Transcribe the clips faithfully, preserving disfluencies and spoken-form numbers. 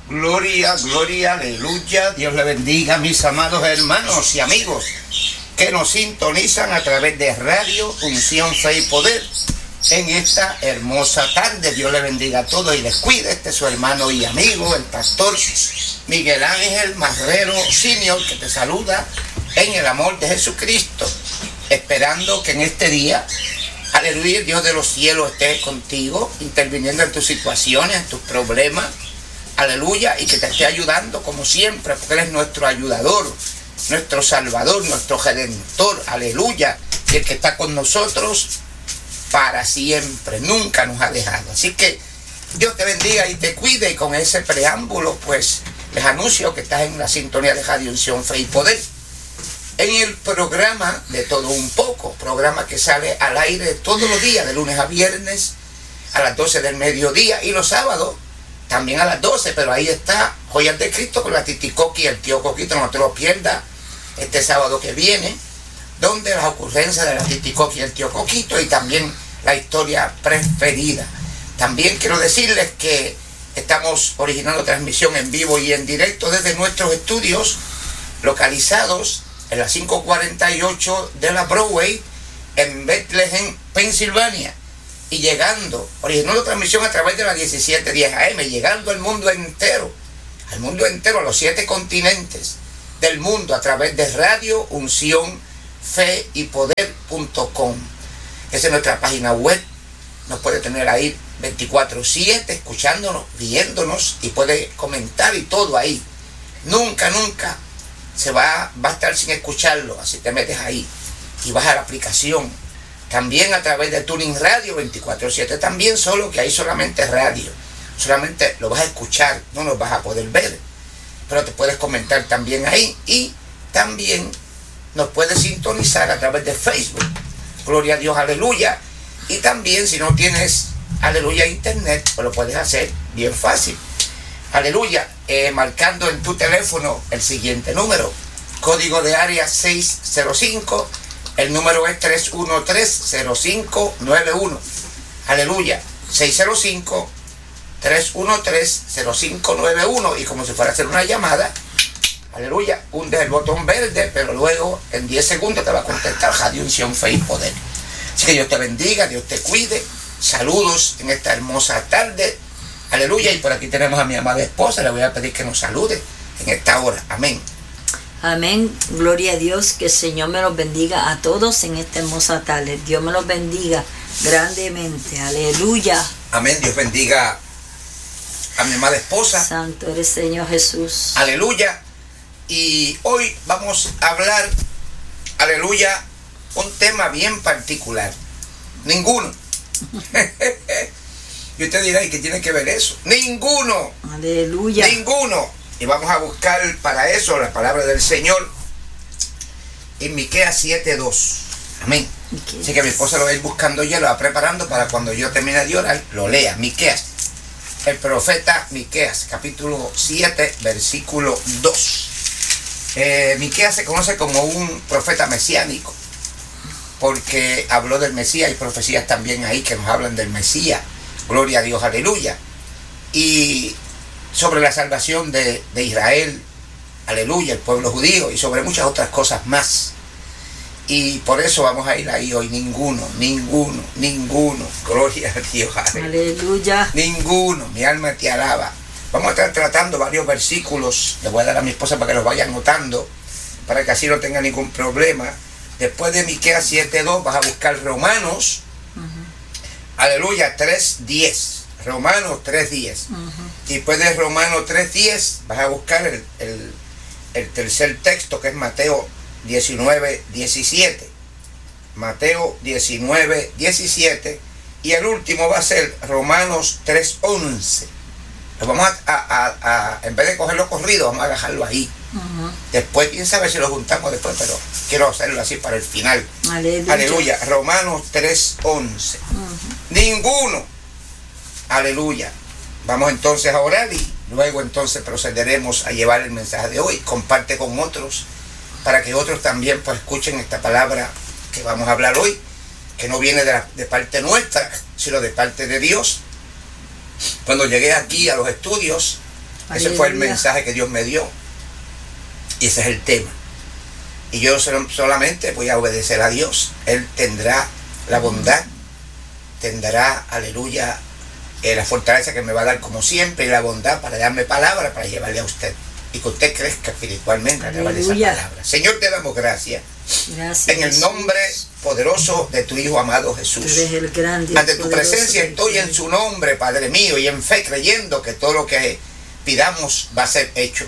Gloria, gloria, aleluya. Dios le bendiga, mis amados hermanos y amigos que nos sintonizan a través de Radio Unción, Fe y Poder en esta hermosa tarde. Dios le bendiga a todos y les cuide. Este es su hermano y amigo, el pastor Miguel Ángel Marrero Senior, que te saluda en el amor de Jesucristo, esperando que en este día, aleluya, Dios de los cielos esté contigo, interviniendo en tus situaciones, en tus problemas, aleluya, y que te esté ayudando como siempre, porque Él es nuestro ayudador, nuestro salvador, nuestro redentor, aleluya, y el que está con nosotros para siempre, nunca nos ha dejado. Así que Dios te bendiga y te cuide, y con ese preámbulo pues les anuncio que estás en la sintonía de Radio Unción, Fe y Poder, en el programa de Todo Un Poco, programa que sale al aire todos los días, de lunes a viernes, a las doce del mediodía, y los sábados también a las doce, pero ahí está Joyas de Cristo con la Titi Coqui y el tío Coquito. No te lo pierdas este sábado que viene, donde las ocurrencias de la Titi Coqui y el tío Coquito, y también la historia preferida. También quiero decirles que estamos originando transmisión en vivo y en directo desde nuestros estudios localizados en la quinientos cuarenta y ocho de la Broadway en Bethlehem, Pensilvania, y llegando, originando transmisión a través de la diecisiete diez A M, llegando al mundo entero, al mundo entero, a los siete continentes del mundo, a través de Radio Unción, Fe y Poder punto com. Esa es nuestra página web. Nos puede tener ahí veinticuatro siete, escuchándonos, viéndonos, y puede comentar y todo ahí. Nunca, nunca se va, va a estar sin escucharlo. Así te metes ahí y vas a la aplicación. También a través de Tuning Radio veinticuatro siete, también, solo que ahí solamente radio. Solamente lo vas a escuchar, no nos vas a poder ver. Pero te puedes comentar también ahí. Y también nos puedes sintonizar a través de Facebook. Gloria a Dios, aleluya. Y también, si no tienes, aleluya, internet, pues lo puedes hacer bien fácil. Aleluya, eh, marcando en tu teléfono el siguiente número, código de área seis cero cinco, el número es tres uno tres cero cinco nueve uno, aleluya, seis cero cinco, tres uno tres cero cinco nueve uno, y como si fuera a hacer una llamada, aleluya, hunde el botón verde, pero luego en diez segundos te va a contestar Radio Unción, Fe y Poder. Así que Dios te bendiga, Dios te cuide, saludos en esta hermosa tarde. Aleluya, y por aquí tenemos a mi amada esposa, le voy a pedir que nos salude en esta hora. Amén. Amén, gloria a Dios, que el Señor me los bendiga a todos en esta hermosa tarde. Dios me los bendiga grandemente, aleluya. Amén, Dios bendiga a mi amada esposa. Santo eres Señor Jesús. Aleluya, y hoy vamos a hablar, aleluya, un tema bien particular. Ninguno. Y usted dirá, ¿y qué tiene que ver eso? Ninguno. Aleluya. Ninguno. Y vamos a buscar para eso la palabra del Señor en Miqueas siete dos. Amén. Miqueas. Así que mi esposa lo va a ir buscando ya, lo va preparando para cuando yo termine de orar, lo lea. Miqueas. El profeta Miqueas, capítulo siete, versículo dos. Eh, Miqueas se conoce como un profeta mesiánico, porque habló del Mesías. Hay profecías también ahí que nos hablan del Mesías. Gloria a Dios, aleluya. Y sobre la salvación de, de Israel, aleluya, el pueblo judío, y sobre muchas otras cosas más. Y por eso vamos a ir ahí hoy. Ninguno, ninguno, ninguno. Gloria a Dios, aleluya. Aleluya. Ninguno, mi alma te alaba. Vamos a estar tratando varios versículos. Le voy a dar a mi esposa para que los vaya anotando, para que así no tenga ningún problema. Después de Miqueas siete dos vas a buscar Romanos, aleluya, tres diez. Romanos tres diez. Uh-huh. Y después de Romanos tres diez vas a buscar el, el, el tercer texto, que es Mateo diecinueve diecisiete. Mateo diecinueve diecisiete. Y el último va a ser Romanos tres once. Lo vamos a, a, a, a, en vez de cogerlo corrido, vamos a dejarlo ahí. Uh-huh. Después, quién sabe si lo juntamos después, pero quiero hacerlo así para el final. Aleluya. Aleluya. Romanos tres once. Uh-huh. Ninguno. Aleluya. Vamos entonces a orar y luego entonces procederemos a llevar el mensaje de hoy. Comparte con otros para que otros también pues escuchen esta palabra que vamos a hablar hoy, que no viene de, la, de parte nuestra, sino de parte de Dios. Cuando llegué aquí a los estudios, Ese fue el mensaje que Dios me dio. Y ese es el tema. Y yo solamente voy a obedecer a Dios. Él tendrá la bondad, tendrá, aleluya, eh, la fortaleza que me va a dar como siempre y la bondad para darme palabra para llevarle a usted. Y que usted crezca espiritualmente a través de esa palabra. Señor, te damos gracias. Gracias, en el nombre poderoso de tu Hijo amado Jesús. Tú eres el grande, ante tu presencia estoy en su nombre, Padre mío, y en fe creyendo que todo lo que pidamos va a ser hecho.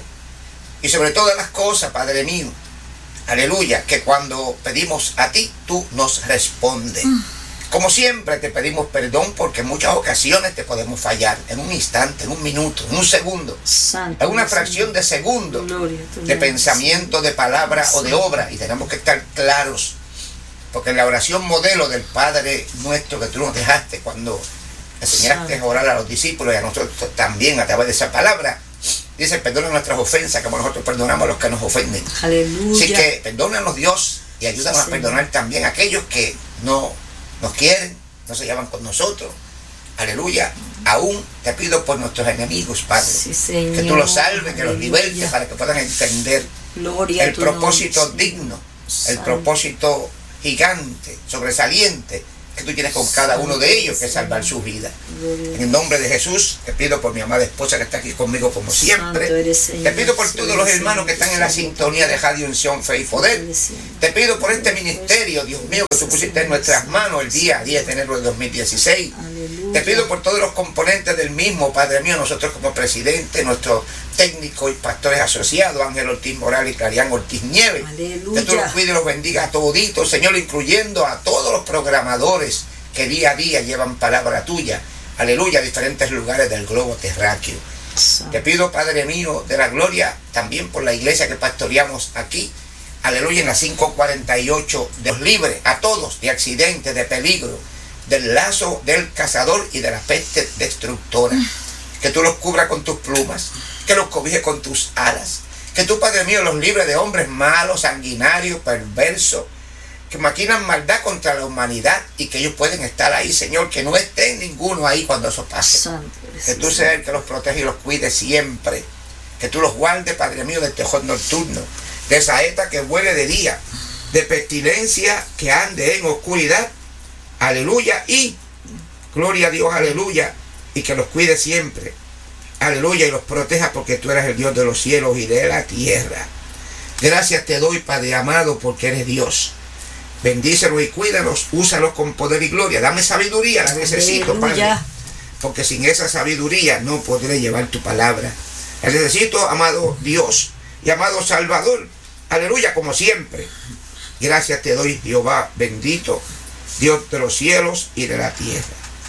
Y sobre todas las cosas, Padre mío, aleluya, que cuando pedimos a ti, tú nos respondes. Mm. Como siempre te pedimos perdón porque en muchas ocasiones te podemos fallar, en un instante, en un minuto, en un segundo, Santo, en una fracción de segundo Gloria, de pensamiento, de palabra Santo. O de obra, y tenemos que estar claros, porque en la oración modelo del Padre nuestro que tú nos dejaste cuando enseñaste Santo. A orar a los discípulos y a nosotros también a través de esa palabra, dice: perdona nuestras ofensas como nosotros perdonamos a los que nos ofenden. Aleluya. Así que perdónanos, Dios, y ayúdanos sí, a perdonar también a aquellos que no nos quieren, no se llevan con nosotros. Aleluya. Aún te pido por nuestros enemigos, Padre, sí, Señor, que tú los salves, que los libertes para que puedan entender Gloria el propósito nombre, digno, Santo. El propósito gigante, sobresaliente que tú tienes con cada uno de ellos, que es salvar su vida. En el nombre de Jesús, te pido por mi amada esposa que está aquí conmigo como siempre. Te pido por todos los hermanos que están en la sintonía de Radio Unción, Fe y Poder. Te pido por este ministerio, Dios mío, que tú pusiste en nuestras manos el día diez de enero de dos mil dieciséis. Te pido por todos los componentes del mismo, Padre mío, nosotros como presidente, nuestros técnicos y pastores asociados, Ángel Ortiz Morales y Clarián Ortiz Nieves. Aleluya. Que tú los cuides y los bendiga a toditos, Señor, incluyendo a todos los programadores que día a día llevan palabra tuya, aleluya, a diferentes lugares del globo terráqueo. Santo. Te pido, Padre mío, de la gloria, también por la iglesia que pastoreamos aquí, aleluya, en la cinco cuarenta y ocho, de los libres a todos de accidentes, de peligro, del lazo del cazador y de la peste destructora. Que tú los cubras con tus plumas, que los cobijes con tus alas, que tú, Padre mío, los libres de hombres malos, sanguinarios, perversos, que maquinan maldad contra la humanidad y que ellos pueden estar ahí, Señor, que no esté ninguno ahí cuando eso pase. Santo, que tú seas el que los protege y los cuide siempre, que tú los guardes, Padre mío, del tejón nocturno, de saeta que vuele de día, de pestilencia que ande en oscuridad, aleluya, y gloria a Dios, aleluya, y que los cuide siempre, aleluya, y los proteja porque tú eres el Dios de los cielos y de la tierra. Gracias te doy, Padre amado, porque eres Dios. Bendícelos y cuídalos, úsalos con poder y gloria. Dame sabiduría, la necesito, aleluya, Padre, porque sin esa sabiduría no podré llevar tu palabra. La necesito, amado Dios y amado Salvador, aleluya, como siempre. Gracias te doy, Jehová bendito, Dios de los cielos y de la tierra.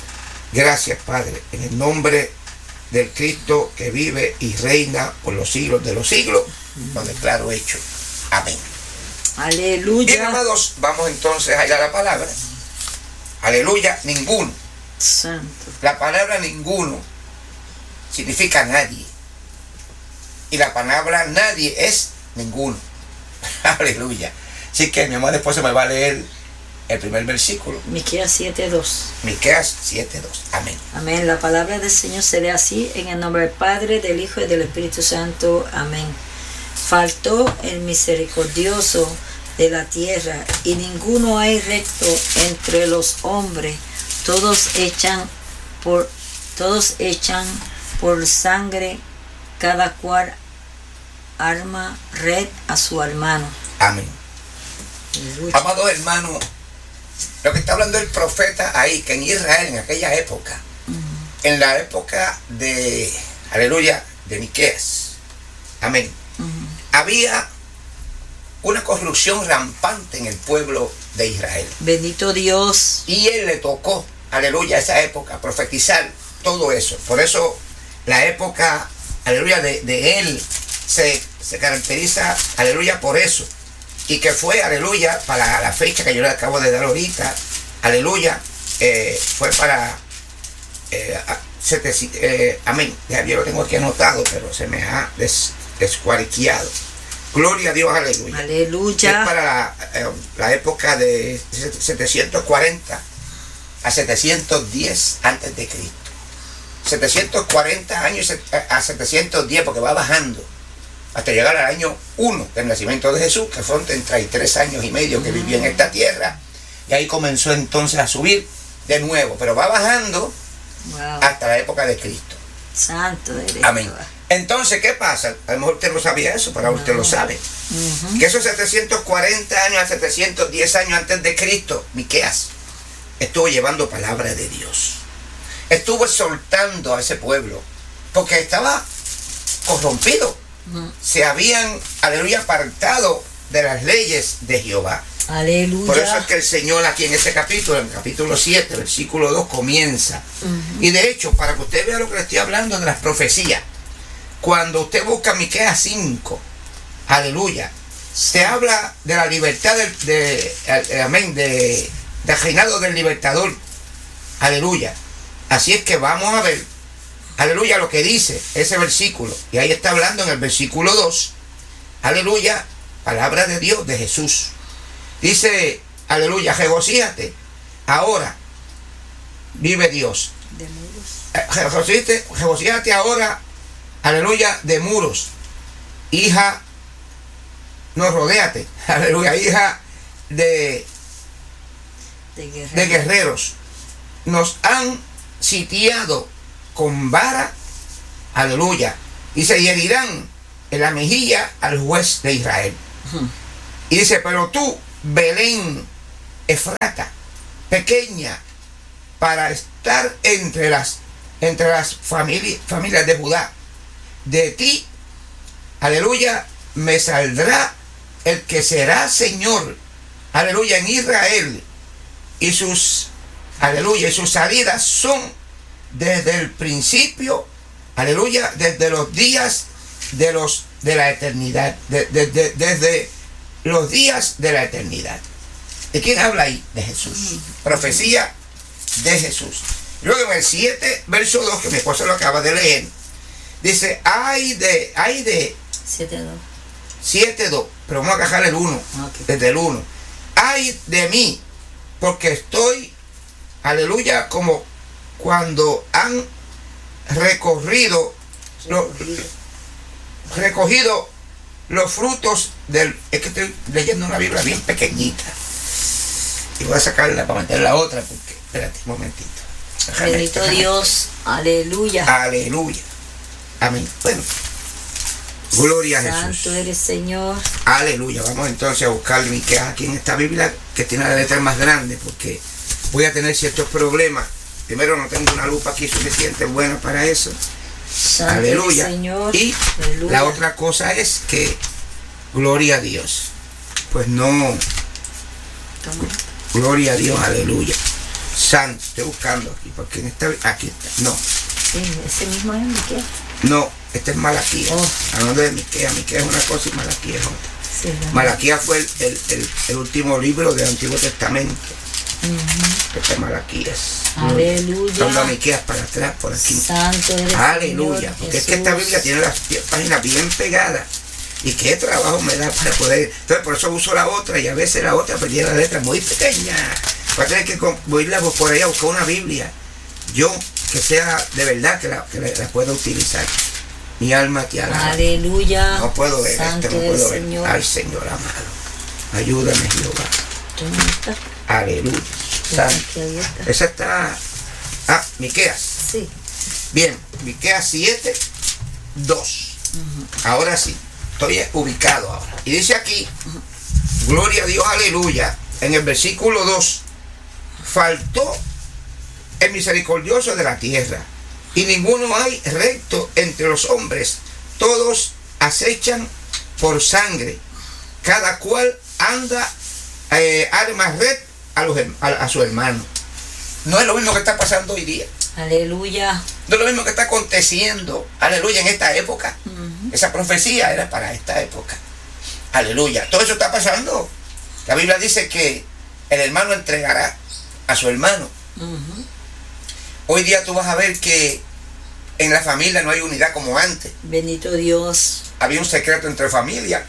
Gracias, Padre, en el nombre del Cristo que vive y reina por los siglos de los siglos, lo declaro hecho. Amén. Aleluya. Bien, amados, vamos entonces a ir a la palabra. Aleluya, ninguno. Santo. La palabra ninguno significa nadie. Y la palabra nadie es ninguno. Aleluya. Así que mi amada esposa me va a leer el primer versículo. Miqueas siete dos. Miqueas siete dos. Amén. Amén. La palabra del Señor será así, en el nombre del Padre, del Hijo y del Espíritu Santo. Amén. Faltó el misericordioso de la tierra, y ninguno hay recto entre los hombres. Todos echan por, todos echan por sangre, cada cual arma red a su hermano. Amén. Amados hermanos, lo que está hablando el profeta ahí, que en Israel, en aquella época, uh-huh. en la época de, aleluya, de Miqueas, amén, uh-huh. había una corrupción rampante en el pueblo de Israel. Bendito Dios. Y él le tocó, aleluya, a esa época, profetizar todo eso. Por eso la época, aleluya, de, de él se, se caracteriza, aleluya, por eso. Y que fue, aleluya, para la fecha que yo le acabo de dar ahorita, aleluya, eh, fue para, eh, eh, amén, ya yo lo tengo aquí anotado, pero se me ha des, descuarqueado. Gloria a Dios, aleluya. Aleluya. Es para la, eh, la época de setecientos cuarenta a setecientos diez antes de Cristo. setecientos cuarenta años a setecientos diez, porque va bajando hasta llegar al año uno del nacimiento de Jesús, que fueron treinta y tres años y medio que vivió en esta tierra, y ahí comenzó entonces a subir de nuevo, pero va bajando wow. hasta la época de Cristo. Santo eres. Amén. Entonces, ¿qué pasa? A lo mejor usted no sabía eso, pero ahora no. usted lo sabe. Uh-huh. Que esos setecientos cuarenta años a setecientos diez años antes de Cristo, Miqueas estuvo llevando palabra de Dios. Estuvo exhortando a ese pueblo, porque estaba corrompido. Uh-huh. Se habían, aleluya, apartado de las leyes de Jehová. Aleluya. Por eso es que el Señor aquí en este capítulo, en el capítulo siete, versículo dos, comienza. Uh-huh. Y de hecho, para que usted vea lo que le estoy hablando de las profecías, cuando usted busca Miqueas cinco, aleluya, se habla de la libertad del, de, de, amén, de, del reinado del libertador. Aleluya. Así es que vamos a ver, aleluya, lo que dice ese versículo. Y ahí está hablando en el versículo dos, aleluya, palabra de Dios, de Jesús. Dice, aleluya, regocíjate, ahora vive Dios. De muros. Regocíjate, regocíjate ahora, aleluya, de muros. Hija, no, rodéate, aleluya, hija de, de, guerreros. de guerreros. Nos han sitiado con vara, aleluya, y se herirán en la mejilla al juez de Israel. Uh-huh. Y dice, pero tú, Belén Efrata, pequeña para estar entre las entre las famili- familias de Judá, de ti, aleluya, me saldrá el que será Señor, aleluya, en Israel, y sus, aleluya, y sus salidas son desde el principio, aleluya, desde los días de los de la eternidad, de, de, de, desde los días de la eternidad. ¿De quién habla ahí? De Jesús. Profecía de Jesús. Luego en el siete, verso dos, que mi esposa lo acaba de leer, dice, ay de, ay de siete dos. siete dos, pero vamos a agarrar el uno, okay. Desde el uno. Ay de mí, porque estoy, aleluya, como cuando han recorrido, lo, recogido los frutos del... Es que estoy leyendo una Biblia bien pequeñita. Y voy a sacarla para meter la otra, porque... Espérate un momentito. Déjame, bendito déjame. Dios. Aleluya. Aleluya. Amén. Bueno. Gloria a Jesús. Santo eres, Señor. Aleluya. Vamos entonces a buscar Miqueas aquí en esta Biblia, que tiene la letra más grande, porque voy a tener ciertos problemas. Primero, no tengo una lupa aquí suficiente buena para eso. Santo aleluya. Señor. Y aleluya. La otra cosa es que, gloria a Dios, pues no, Toma. Gloria a Dios, aleluya. Santo, estoy buscando aquí, porque en esta, aquí está, no. Sí, ese mismo es Miqueas. No, este es Malaquías. Oh. Hablando de Miqueas, Miqueas es una cosa y Malaquías es otra. Sí, no. Malaquías fue el, el, el, el último libro del Antiguo Testamento. Uh-huh. Este es Malaquías. Aleluya. Dando a Miqueas para atrás, por aquí. Santo eres, aleluya. Señor, porque Jesús. es que esta Biblia tiene las páginas bien pegadas. Y qué trabajo me da para poder. Entonces, por eso uso la otra, y a veces la otra pues tiene la letra muy pequeña. Voy a tener que irla por ahí a buscar una Biblia. Yo, que sea de verdad que la, que la, la pueda utilizar. Mi alma te alaba. Aleluya. No puedo ver Santo esto, no puedo ver. Señor. Ay, Señor amado. Ayúdame, Jehová. ¿Dónde está? Aleluya. Santo. Está. Esa está. Ah, Miqueas. Sí. Bien, Miqueas siete, dos. Uh-huh. Ahora sí, estoy ubicado ahora. Y dice aquí, uh-huh. Gloria a Dios, aleluya. En el versículo dos, faltó el misericordioso de la tierra, y ninguno hay recto entre los hombres. Todos acechan por sangre, cada cual anda eh, arma red a, los, a, a su hermano. No es lo mismo que está pasando hoy día. Aleluya. No es lo mismo que está aconteciendo, aleluya, en esta época. Uh-huh. Esa profecía era para esta época. Aleluya. Todo eso está pasando. La Biblia dice que el hermano entregará a su hermano. Uh-huh. Hoy día tú vas a ver que en la familia no hay unidad como antes. Bendito Dios. Había un secreto entre familia.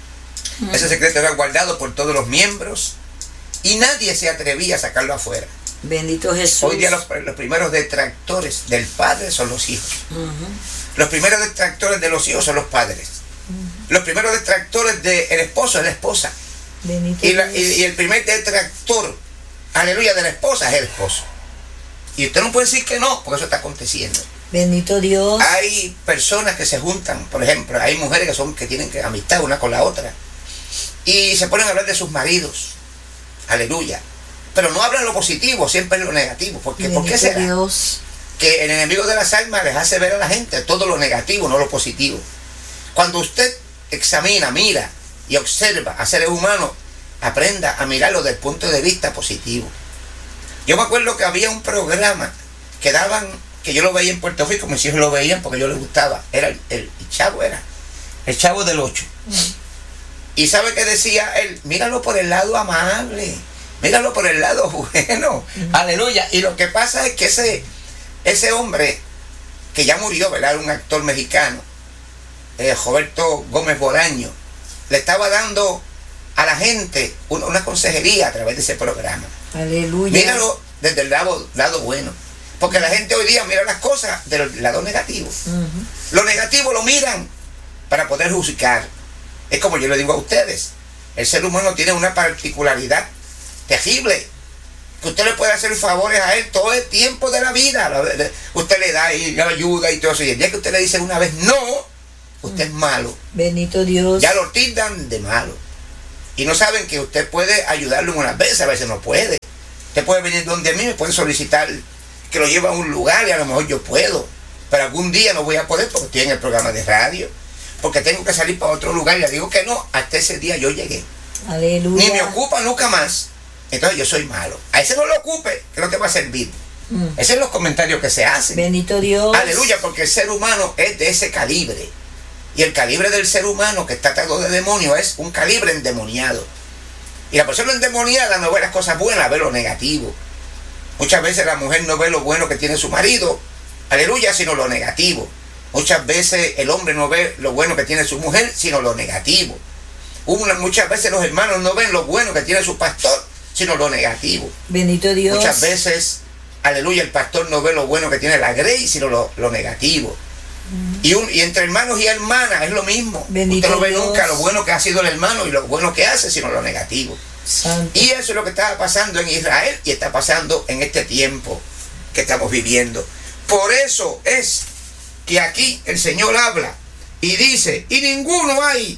Uh-huh. Ese secreto era guardado por todos los miembros y nadie se atrevía a sacarlo afuera. Bendito Jesús. Hoy día los, los primeros detractores del padre son los hijos. Uh-huh. Los primeros detractores de los hijos son los padres. Uh-huh. Los primeros detractores del esposo es la esposa. Bendito y, la, y, y el primer detractor, aleluya, de la esposa es el esposo. Y usted no puede decir que no, porque eso está aconteciendo. Bendito Dios. Hay personas que se juntan, por ejemplo, hay mujeres que son que tienen que amistad una con la otra y se ponen a hablar de sus maridos. Aleluya. Pero no hablan lo positivo, siempre lo negativo. Porque, ¿por qué será? Dios. Que el enemigo de las almas les hace ver a la gente todo lo negativo, no lo positivo. Cuando usted examina, mira y observa a seres humanos, aprenda a mirarlo desde el punto de vista positivo. Yo me acuerdo que había un programa que daban, que yo lo veía en Puerto Rico, mis hijos lo veían porque yo les gustaba. Era el, el, el Chavo, era el Chavo del Ocho. Mm. Y ¿sabe qué decía él? Míralo por el lado amable, míralo por el lado bueno. Mm. Aleluya. Y lo que pasa es que ese, ese hombre, que ya murió, ¿verdad? Era un actor mexicano, eh, Roberto Gómez Bolaño, le estaba dando a la gente una, una consejería a través de ese programa. Aleluya. Míralo desde el lado, lado bueno. Porque la gente hoy día mira las cosas del lado negativo. Uh-huh. Lo negativo lo miran para poder juzgar. Es como yo le digo a ustedes. El ser humano tiene una particularidad terrible. Que usted le puede hacer favores a él todo el tiempo de la vida. Usted le da y le ayuda y todo eso. Y el día que usted le dice una vez no, usted uh-huh. es malo. Bendito Dios. Ya lo tildan de malo. Y no saben que usted puede ayudarlo unas veces, a veces no puede. Usted puede venir donde a mí, me puede solicitar que lo lleve a un lugar y a lo mejor yo puedo. Pero algún día no voy a poder porque estoy en el programa de radio. Porque tengo que salir para otro lugar y le digo que no, hasta ese día yo llegué. Aleluya. Ni me ocupa nunca más. Entonces yo soy malo. A ese no lo ocupe, que no te va a servir. Mm. Esos son los comentarios que se hacen. Bendito Dios. Aleluya, porque el ser humano es de ese calibre. Y el calibre del ser humano que está atado de demonio es un calibre endemoniado. Y la persona endemoniada no ve las cosas buenas, ve lo negativo. Muchas veces la mujer no ve lo bueno que tiene su marido, aleluya, sino lo negativo. Muchas veces el hombre no ve lo bueno que tiene su mujer, sino lo negativo. Una, muchas veces los hermanos no ven lo bueno que tiene su pastor, sino lo negativo. Bendito Dios. Muchas veces, aleluya, el pastor no ve lo bueno que tiene la grey, sino lo, lo negativo. Y, un, y entre hermanos y hermanas es lo mismo. Bendito Usted no ve Dios. nunca lo bueno que ha sido el hermano y lo bueno que hace, sino lo negativo. Santo. Y eso es lo que estaba pasando en Israel y está pasando en este tiempo que estamos viviendo. Por eso es que aquí el Señor habla y dice, y ninguno hay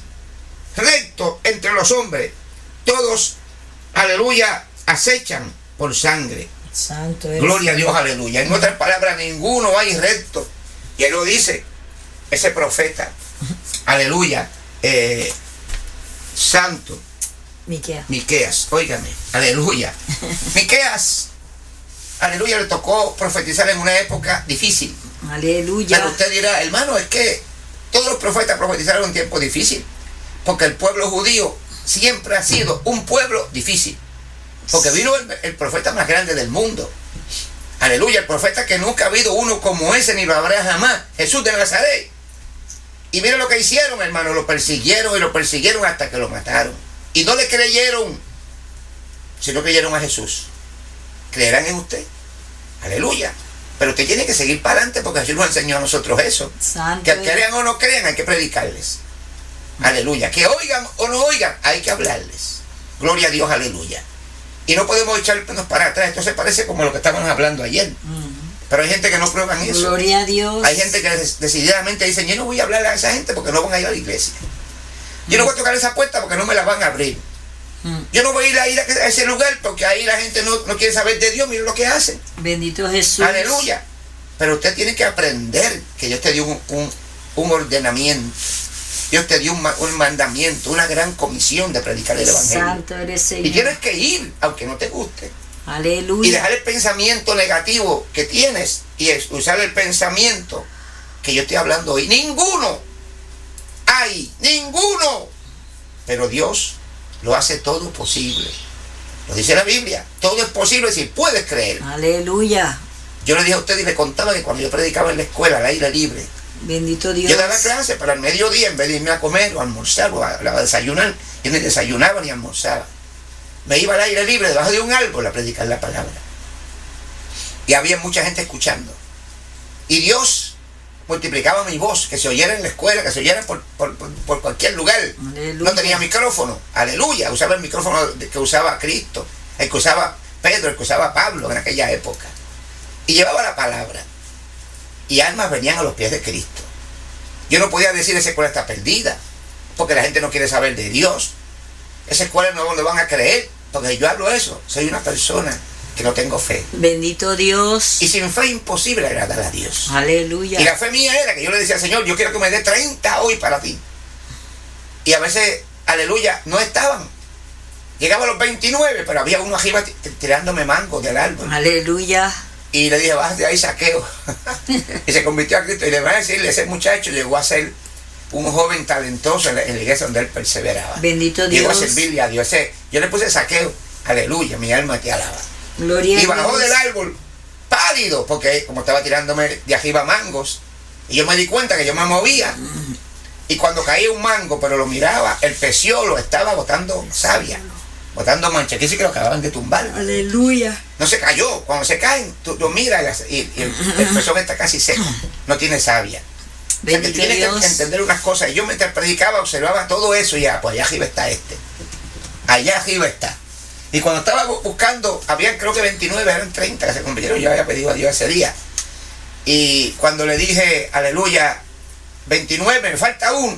recto entre los hombres, todos, aleluya, acechan por sangre. Santo es. Gloria a Dios, aleluya. En otras palabras, ninguno hay recto. Y él lo dice, ese profeta, aleluya, eh, santo, Miqueas. Miqueas, óigame, aleluya. Miqueas, aleluya, le tocó profetizar en una época difícil. Aleluya. Pero usted dirá, hermano, es que todos los profetas profetizaron en un tiempo difícil, porque el pueblo judío siempre ha sido un pueblo difícil, porque vino el, el profeta más grande del mundo. Aleluya, el profeta que nunca ha habido uno como ese, ni lo habrá jamás, Jesús de Nazaret. Y mira lo que hicieron, hermano, lo persiguieron y lo persiguieron hasta que lo mataron. Y no le creyeron, sino creyeron a Jesús. ¿Creerán en usted? Aleluya. Pero usted tiene que seguir para adelante porque Jesús nos enseñó a nosotros eso. Santo. Que crean o no crean, hay que predicarles. Aleluya. Que oigan o no oigan, hay que hablarles. Gloria a Dios, aleluya. Y no podemos echarnos para atrás. Esto se parece como lo que estábamos hablando ayer. Uh-huh. Pero hay gente que no prueban eso. Gloria a Dios. Hay gente que decididamente dicen, yo no voy a hablarle a esa gente porque no van a ir a la iglesia. Yo uh-huh. no voy a tocar esa puerta porque no me la van a abrir. Uh-huh. Yo no voy a ir a, ir a ese lugar porque ahí la gente no, no quiere saber de Dios. Mira lo que hacen. Bendito Jesús. Aleluya. Pero usted tiene que aprender que Dios te dio un, un, un ordenamiento. Dios te dio un, un mandamiento, una gran comisión de predicar el evangelio. Santo eres, Señor. Y tienes que ir, aunque no te guste. Aleluya. Y dejar el pensamiento negativo que tienes y usar el pensamiento que yo estoy hablando hoy. Ninguno hay, ninguno. Pero Dios lo hace todo posible. Lo dice la Biblia. Todo es posible si puedes creer. Aleluya. Yo le dije a usted y le contaba que cuando yo predicaba en la escuela, al aire libre, bendito Dios, yo daba clase para el mediodía, en vez de irme a comer o a almorzar o a, a desayunar. Yo ni desayunaba ni almorzaba. Me iba al aire libre debajo de un árbol a predicar la palabra. y había mucha gente escuchando. Y Dios multiplicaba mi voz, que se oyera en la escuela, que se oyera por, por, por, por cualquier lugar. Aleluya. No tenía micrófono, aleluya, usaba el micrófono que usaba Cristo, el que usaba Pedro, el que usaba Pablo en aquella época. Y llevaba la palabra. Y almas venían a los pies de Cristo. Yo no podía decir esa escuela está perdida, porque la gente no quiere saber de Dios. Esa escuela no le van a creer, porque yo hablo eso. Soy una persona que no tengo fe. Bendito Dios. Y sin fe es imposible agradar a Dios. Aleluya. Y la fe mía era que yo le decía al Señor, yo quiero que me dé treinta hoy para ti. Y a veces, aleluya, no estaban. Llegaba a los veintinueve, pero había uno arriba tirándome mango del árbol. Aleluya. Y le dije, bájate de ahí, Saqueo. Y se convirtió a Cristo. Y le van a decirle, ese muchacho llegó a ser un joven talentoso en la, en la iglesia donde él perseveraba. Bendito Dios. Llegó a servirle a Dios. Ese, yo le puse Saqueo. Aleluya, mi alma te alaba. Gloria y bajó del árbol pálido, porque como estaba tirándome de arriba mangos, y yo me di cuenta que yo me movía. Y cuando caía un mango, pero lo miraba, el peciolo estaba botando savia, botando mancha, que sí que lo acababan de tumbar. Aleluya. No se cayó. Cuando se caen, tú lo miras y, y el, el pezón está casi seco, no tiene savia. O sea, que tienes que entender unas cosas. Y yo mientras predicaba, observaba todo eso y ya, pues allá arriba está este. Allá arriba está. Y cuando estaba buscando, habían creo que veintinueve, eran treinta que se convirtieron. Yo había pedido a Dios ese día. Y cuando le dije, aleluya, veintinueve, me falta uno.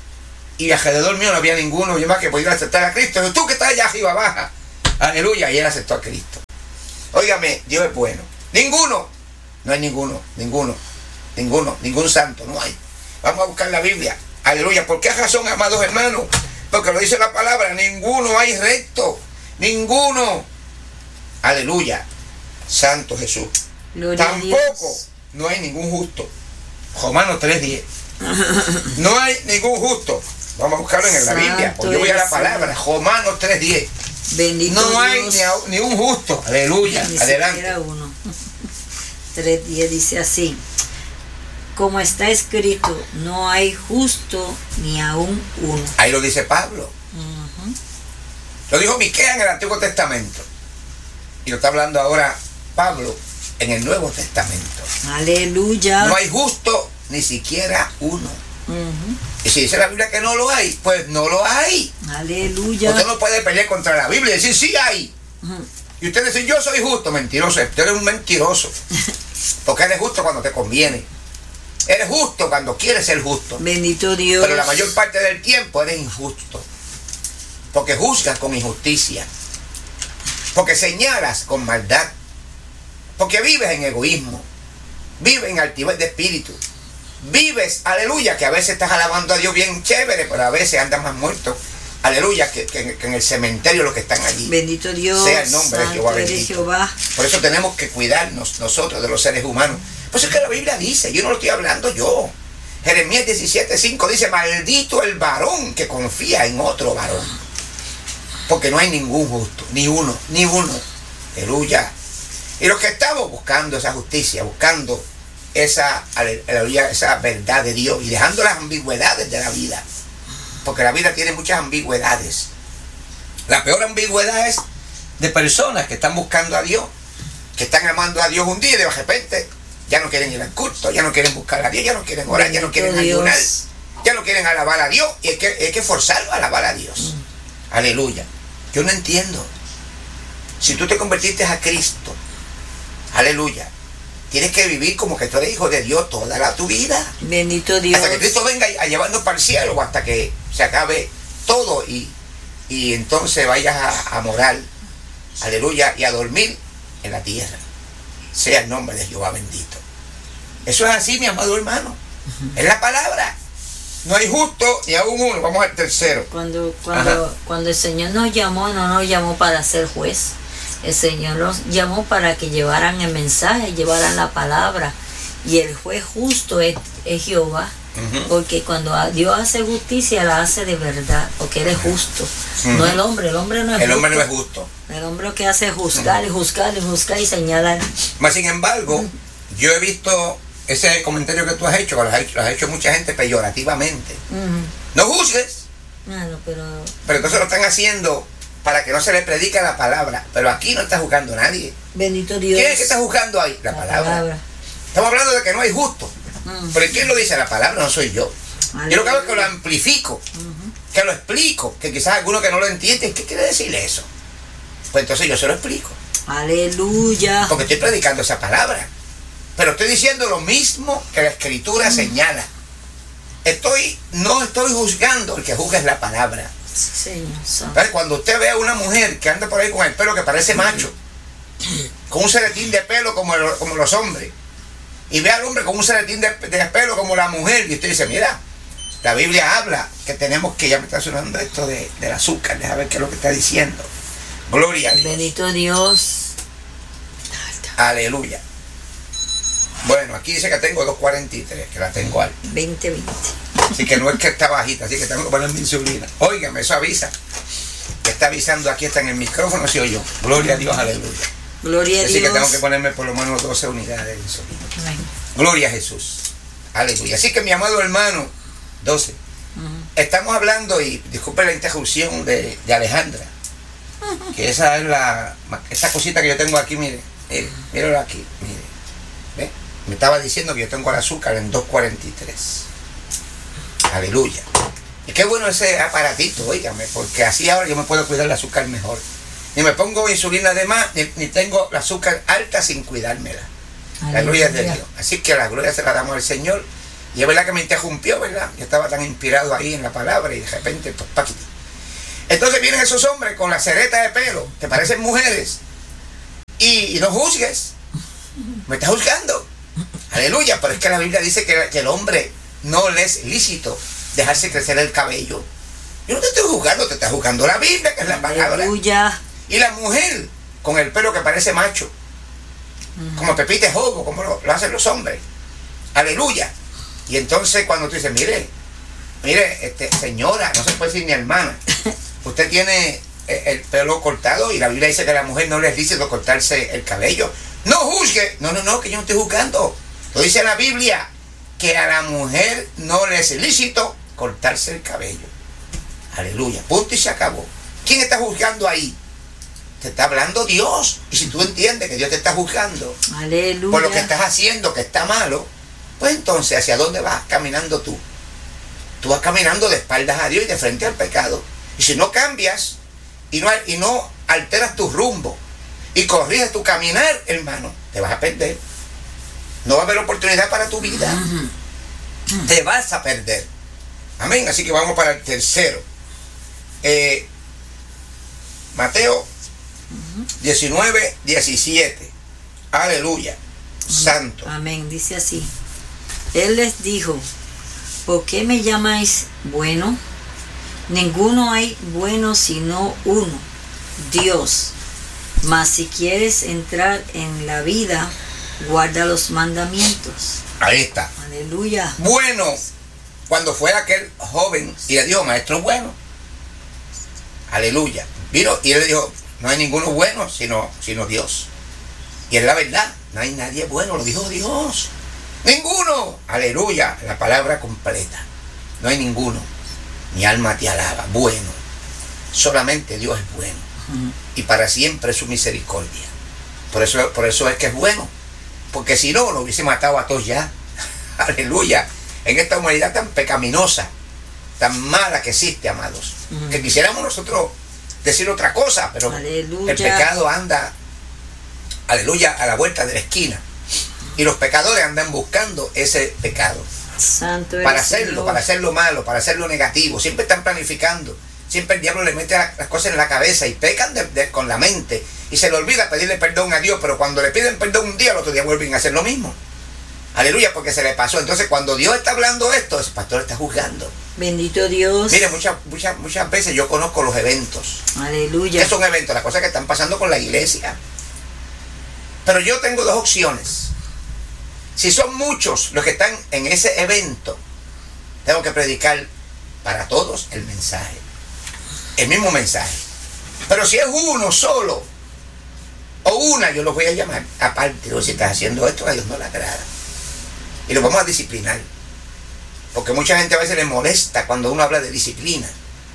Y alrededor mío no había ninguno, yo más que podía aceptar a Cristo. Y tú que estás allá arriba, baja. Aleluya, y él aceptó a Cristo. Óigame, Dios es bueno. Ninguno. No hay ninguno, ninguno, ninguno, ningún santo, no hay. Vamos a buscar la Biblia. Aleluya. ¿Por qué razón, amados hermanos? Porque lo dice la palabra, ninguno hay recto. Ninguno. Aleluya. Santo Jesús. Gloria Tampoco no hay ningún justo. Romanos tres diez. No hay ningún justo. Vamos a buscarlo en la Santo Biblia. Porque yo voy a la palabra. Romanos tres diez. Bendito no hay Dios. ni, a, ni un justo. Aleluya. Ni adelante. Uno. tres diez dice así. Como está escrito, no hay justo ni aún uno. Ahí lo dice Pablo. Uh-huh. Lo dijo Miqueas en el Antiguo Testamento. Y lo está hablando ahora Pablo en el Nuevo Testamento. Aleluya. No hay justo ni siquiera uno. Uh-huh. Y si dice la Biblia que no lo hay, pues no lo hay. Aleluya. Usted no puede pelear contra la Biblia y decir sí hay. Uh-huh. Y usted dice yo soy justo. Mentiroso. Usted eres un mentiroso. Porque eres justo cuando te conviene. Eres justo cuando quieres ser justo. Bendito Dios. Pero la mayor parte del tiempo eres injusto. Porque juzgas con injusticia. Porque señalas con maldad. Porque vives en egoísmo. Vives en altivez de espíritu. Vives, aleluya, que a veces estás alabando a Dios bien chévere, pero a veces andas más muerto. Aleluya, que, que, que en el cementerio los que están allí. Bendito Dios. Sea el nombre de Jehová eres bendito. Jehová. Por eso tenemos que cuidarnos nosotros de los seres humanos. Por eso es que la Biblia dice, yo no lo estoy hablando yo. Jeremías diecisiete cinco dice, maldito el varón que confía en otro varón. Porque no hay ningún justo, ni uno, ni uno. Aleluya. Y los que estamos buscando esa justicia, buscando esa, aleluya, esa verdad de Dios y dejando las ambigüedades de la vida. Porque la vida tiene muchas ambigüedades. La peor ambigüedad es de personas que están buscando a Dios, que están amando a Dios un día y de repente ya no quieren ir al culto, ya no quieren buscar a Dios, ya no quieren orar, ya no quieren ayunar, ya no quieren alabar a Dios. Y hay que, hay que forzarlo a alabar a Dios. Mm. Aleluya. Yo no entiendo. Si tú te convertiste a Cristo, aleluya, tienes que vivir como que tú eres hijo de Dios toda la tu vida. Bendito Dios. Hasta que Cristo venga a llevarnos para el cielo, o hasta que se acabe todo y, y entonces vayas a, a morar, aleluya, y a dormir en la tierra. Sea el nombre de Jehová bendito. Eso es así, mi amado hermano. Uh-huh. Es la palabra. No hay justo ni aún uno. Vamos al tercero. Cuando, cuando, cuando el Señor nos llamó, no nos llamó para ser juez. El Señor nos llamó para que llevaran el mensaje, llevaran la palabra. Y el juez justo es, es Jehová. Uh-huh. Porque cuando Dios hace justicia, la hace de verdad. Porque Él es justo. Uh-huh. No el hombre. El hombre no es el justo. El hombre no es justo. El hombre lo que hace es juzgar y juzgar y juzgar y señalar. Mas sin embargo, uh-huh. yo he visto ese comentario que tú has hecho, que lo has hecho, lo has hecho mucha gente peyorativamente. Uh-huh. No juzgues. Ah, no, pero... pero entonces lo están haciendo para que no se le predique la palabra. Pero aquí no está juzgando nadie. Bendito Dios. ¿Quién es que está juzgando ahí? La, la palabra. palabra. Estamos hablando de que no hay justo. Uh-huh. Pero ¿quién lo dice? La palabra, no soy yo. Aleluya. Yo lo que hago es que lo amplifico, uh-huh. que lo explico, que quizás alguno que no lo entiende, ¿qué quiere decir eso? Pues entonces yo se lo explico. Aleluya. Porque estoy predicando esa palabra. Pero estoy diciendo lo mismo que la Escritura uh-huh. señala. Estoy, no estoy juzgando, el que juzga es la palabra. Señor. Entonces, cuando usted ve a una mujer que anda por ahí con el pelo que parece macho, con un ceretín de pelo como, el, como los hombres, y ve al hombre con un ceretín de, de pelo como la mujer, y usted dice, mira, la Biblia habla que tenemos que, ya me está sonando esto de, del azúcar, déjame ver qué es lo que está diciendo. Gloria a Dios. Bendito Dios. Aleluya. Bueno, aquí dice que tengo dos cuarenta y tres, que la tengo alta. veinte veinte. Así que no es que está bajita, así que tengo que poner mi insulina. Óigame, eso avisa. Que está avisando aquí, está en el micrófono, si oyo. Gloria a Dios, aleluya. Gloria a así Dios. Así que tengo que ponerme por lo menos doce unidades de insulina. Amén. Gloria a Jesús. Aleluya. Así que mi amado hermano, doce. Uh-huh. Estamos hablando, y disculpe la interrupción de, de Alejandra, uh-huh. que esa es la, esa cosita que yo tengo aquí, mire, mire, míralo aquí, mire. ¿Ve? Me estaba diciendo que yo tengo el azúcar en dos cuarenta y tres. Aleluya. Y qué bueno ese aparatito, oígame, porque así ahora yo me puedo cuidar el azúcar mejor. Ni me pongo insulina de más, ni, ni tengo el azúcar alta sin cuidármela. Aleluya. La gloria es de Dios. Así que la gloria se la damos al Señor. Y es verdad que me interrumpió, ¿verdad? Yo estaba tan inspirado ahí en la palabra y de repente, pues, paquiti. Entonces vienen esos hombres con la cereta de pelo, que parecen mujeres, y, y no juzgues. Me estás juzgando. Aleluya, pero es que la Biblia dice que, que el hombre no le es lícito dejarse crecer el cabello. Yo no te estoy juzgando, te está juzgando la Biblia, que es la palabra. Aleluya. Y la mujer con el pelo que parece macho, uh-huh. como Pepite Jogo, como lo, lo hacen los hombres. Aleluya. Y entonces cuando tú dices, mire, mire, este, señora, no se puede decir ni hermana, usted tiene el pelo cortado y la Biblia dice que a la mujer no le es lícito cortarse el cabello. No juzgue. No, no, no, que yo no estoy juzgando. Lo dice la Biblia, que a la mujer no le es lícito cortarse el cabello. Aleluya. Punto y se acabó. ¿Quién está juzgando ahí? Te está hablando Dios. Y si tú entiendes que Dios te está juzgando, aleluya, por lo que estás haciendo que está malo, pues entonces, ¿hacia dónde vas caminando tú? Tú vas caminando de espaldas a Dios y de frente al pecado. Y si no cambias y no, y no alteras tu rumbo y corriges tu caminar, hermano, te vas a perder. No va a haber oportunidad para tu vida. Uh-huh. Te vas a perder. Amén. Así que vamos para el tercero. Eh, Mateo uh-huh. diecinueve, diecisiete. Aleluya. Amén. Santo. Amén. Dice así. Él les dijo, ¿por qué me llamáis bueno? Ninguno hay bueno sino uno, Dios. Mas si quieres entrar en la vida, guarda los mandamientos. Ahí está. Aleluya. Bueno, cuando fue aquel joven y le dijo, maestro bueno. Aleluya. Vino y él le dijo, no hay ninguno bueno sino, sino Dios. Y es la verdad, no hay nadie bueno, lo dijo Dios. Ninguno. Aleluya. La palabra completa. No hay ninguno. Mi alma te alaba. Bueno. Solamente Dios es bueno. Uh-huh. Y para siempre es su misericordia. Por eso, por eso es que es bueno. Porque si no, lo hubiese matado a todos ya. Aleluya. En esta humanidad tan pecaminosa, tan mala que existe, amados. Uh-huh. Que quisiéramos nosotros decir otra cosa, pero aleluya, el pecado anda, aleluya, a la vuelta de la esquina. Y los pecadores andan buscando ese pecado. Santo para hacerlo, Señor. para hacerlo malo, para hacerlo negativo. Siempre están planificando. Siempre el diablo le mete las cosas en la cabeza y pecan de, de, con la mente. Y se le olvida pedirle perdón a Dios. Pero cuando le piden perdón un día, el otro día vuelven a hacer lo mismo. Aleluya, porque se le pasó. Entonces cuando Dios está hablando esto, el pastor está juzgando. Bendito Dios. Mire, muchas, muchas, muchas veces yo conozco los eventos. Aleluya. ¿Qué son eventos? Las cosas que están pasando con la iglesia. Pero yo tengo dos opciones. Si son muchos los que están en ese evento, tengo que predicar para todos el mensaje. El mismo mensaje. Pero si es uno solo, o una, yo los voy a llamar aparte. O si estás haciendo esto, a Dios no le agrada. Y los vamos a disciplinar. Porque mucha gente a veces le molesta cuando uno habla de disciplina.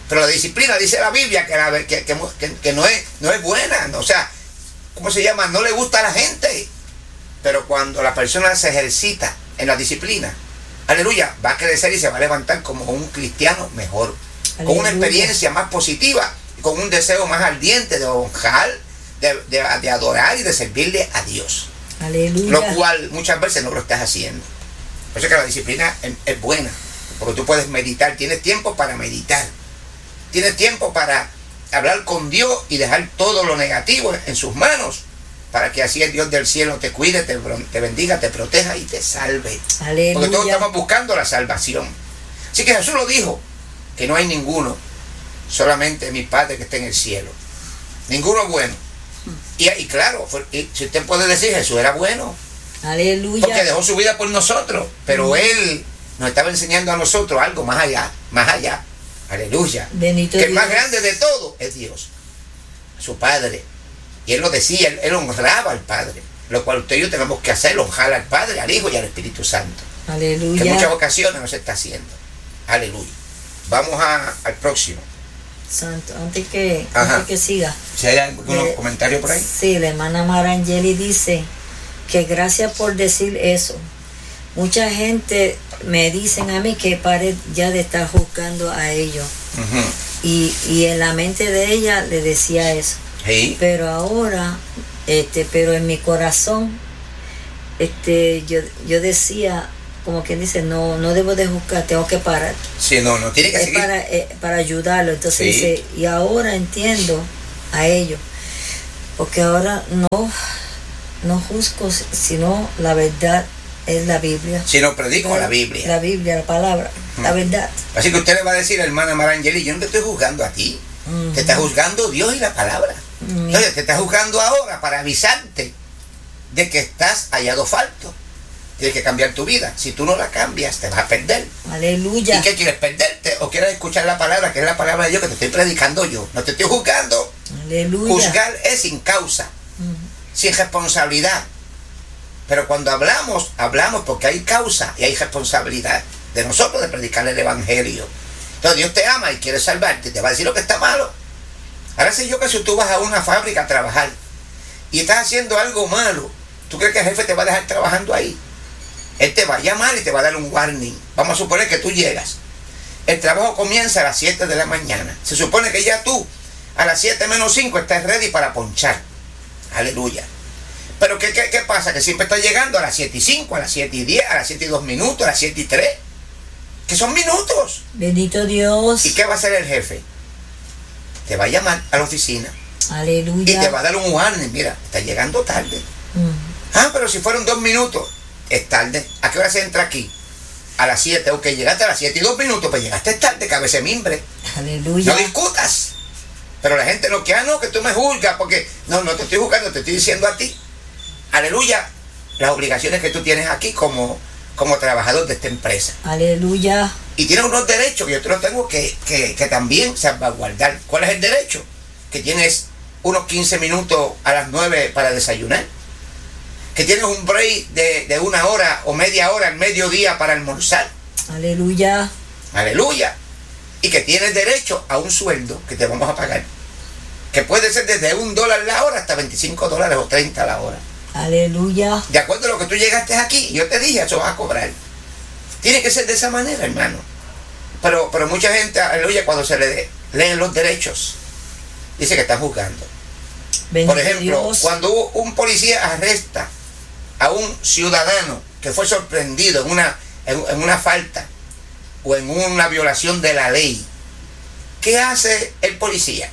Pero la disciplina, dice la Biblia, que, la, que, que, que, que no, es, no es buena. O sea, ¿cómo se llama? No le gusta a la gente. Pero cuando la persona se ejercita en la disciplina, aleluya, va a crecer y se va a levantar como un cristiano mejor. Aleluya. Con una experiencia más positiva, con un deseo más ardiente de honrar, de, de, de adorar y de servirle a Dios. Aleluya. Lo cual muchas veces no lo estás haciendo. Por eso que la disciplina es, es buena, porque tú puedes meditar, tienes tiempo para meditar, tienes tiempo para hablar con Dios y dejar todo lo negativo en sus manos, para que así el Dios del cielo te cuide, te, te bendiga, te proteja y te salve. Aleluya. Porque todos estamos buscando la salvación. Así que Jesús lo dijo, que no hay ninguno, solamente mi Padre que está en el cielo. Ninguno bueno. Y, y claro, y si usted puede decir, Jesús era bueno. Aleluya. Porque dejó su vida por nosotros, pero mm. Él nos estaba enseñando a nosotros algo más allá, más allá. Aleluya. Bendito que Dios. El más grande de todo es Dios, su Padre. Y Él lo decía, Él, él honraba al Padre, lo cual usted y yo tenemos que hacer, honrar al Padre, al Hijo y al Espíritu Santo. Aleluya. Que en muchas ocasiones no se está haciendo. Aleluya. Vamos a, al próximo. Santo, antes que, antes que siga. Si hay algunos eh, comentarios por ahí. Sí, la hermana Marangeli dice que gracias por decir eso. Mucha gente me dicen a mí que pare ya de estar juzgando a ellos. Uh-huh. y, y en la mente de ella le decía eso. Sí. Pero ahora, este, pero en mi corazón, este, yo, yo decía, como quien dice, no, no debo de juzgar, tengo que parar. Sí, no, no tiene que es seguir. Para, eh, para ayudarlo. Entonces sí. dice, y ahora entiendo a ellos, porque ahora no, no juzgo, sino la verdad es la Biblia. Si no predico la, la Biblia. La Biblia, la palabra, hmm. la verdad. Así que usted le va a decir a hermana Marangeli, yo no te estoy juzgando a ti, uh-huh. te está juzgando Dios y la palabra. Uh-huh. Entonces te está juzgando ahora para avisarte de que estás hallado falto. Tienes que cambiar tu vida. Si tú no la cambias, te vas a perder. Aleluya. ¿Y qué quieres, perderte? ¿O quieres escuchar la palabra, que es la palabra de Dios que te estoy predicando yo? No te estoy juzgando. Aleluya. Juzgar es sin causa, uh-huh. sin responsabilidad. Pero cuando hablamos, hablamos porque hay causa y hay responsabilidad de nosotros de predicar el evangelio. Entonces Dios te ama y quiere salvarte, te va a decir lo que está malo. Ahora sé yo que si tú vas a una fábrica a trabajar y estás haciendo algo malo, ¿tú crees que el jefe te va a dejar trabajando ahí? Él te va a llamar y te va a dar un warning. Vamos a suponer que tú llegas. El trabajo comienza a las siete de la mañana. Se supone que ya tú a las siete menos cinco estás ready para ponchar. Aleluya. Pero ¿qué, qué, qué pasa? Que siempre estás llegando a las siete y cinco, a las siete y diez, a las siete y dos minutos, a las siete y tres. Que son minutos. Bendito Dios. ¿Y qué va a hacer el jefe? Te va a llamar a la oficina. Aleluya. Y te va a dar un warning. Mira, estás llegando tarde. Mm. Ah, pero si fueron dos minutos. Es tarde. ¿A qué hora se entra aquí? A las siete. Ok, llegaste a las siete y dos minutos. Pues llegaste tarde, cabeza mimbre. Aleluya. No discutas. Pero la gente no quiere, ah, no, que tú me juzgas. Porque no, no te estoy juzgando, te estoy diciendo a ti. Aleluya. Las obligaciones que tú tienes aquí como, como trabajador de esta empresa. Aleluya. Y tienes unos derechos que yo te los tengo que, que, que también salvaguardar. ¿Cuál es el derecho? Que tienes unos quince minutos a las nueve para desayunar. Que tienes un break de, de una hora o media hora al mediodía para almorzar. Aleluya. Aleluya. Y que tienes derecho a un sueldo que te vamos a pagar. Que puede ser desde un dólar la hora hasta veinticinco dólares o treinta la hora. Aleluya. De acuerdo a lo que tú llegaste aquí, yo te dije, eso vas a cobrar. Tiene que ser de esa manera, hermano. Pero, pero mucha gente, aleluya, cuando se le leen los derechos, dice que está juzgando. Bendito Por ejemplo, Dios. cuando un policía arresta a un ciudadano que fue sorprendido en una, en, en una falta o en una violación de la ley, ¿qué hace el policía?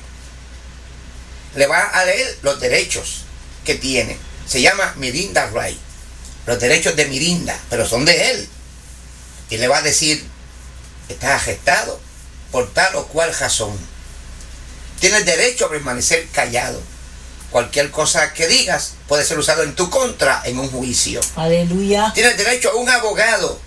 Le va a leer los derechos que tiene. Se llama Miranda Right, los derechos de Miranda, pero son de él. Y le va a decir, estás arrestado por tal o cual razón. Tienes derecho a permanecer callado. Cualquier cosa que digas puede ser usado en tu contra en un juicio. Aleluya. Tienes derecho a un abogado.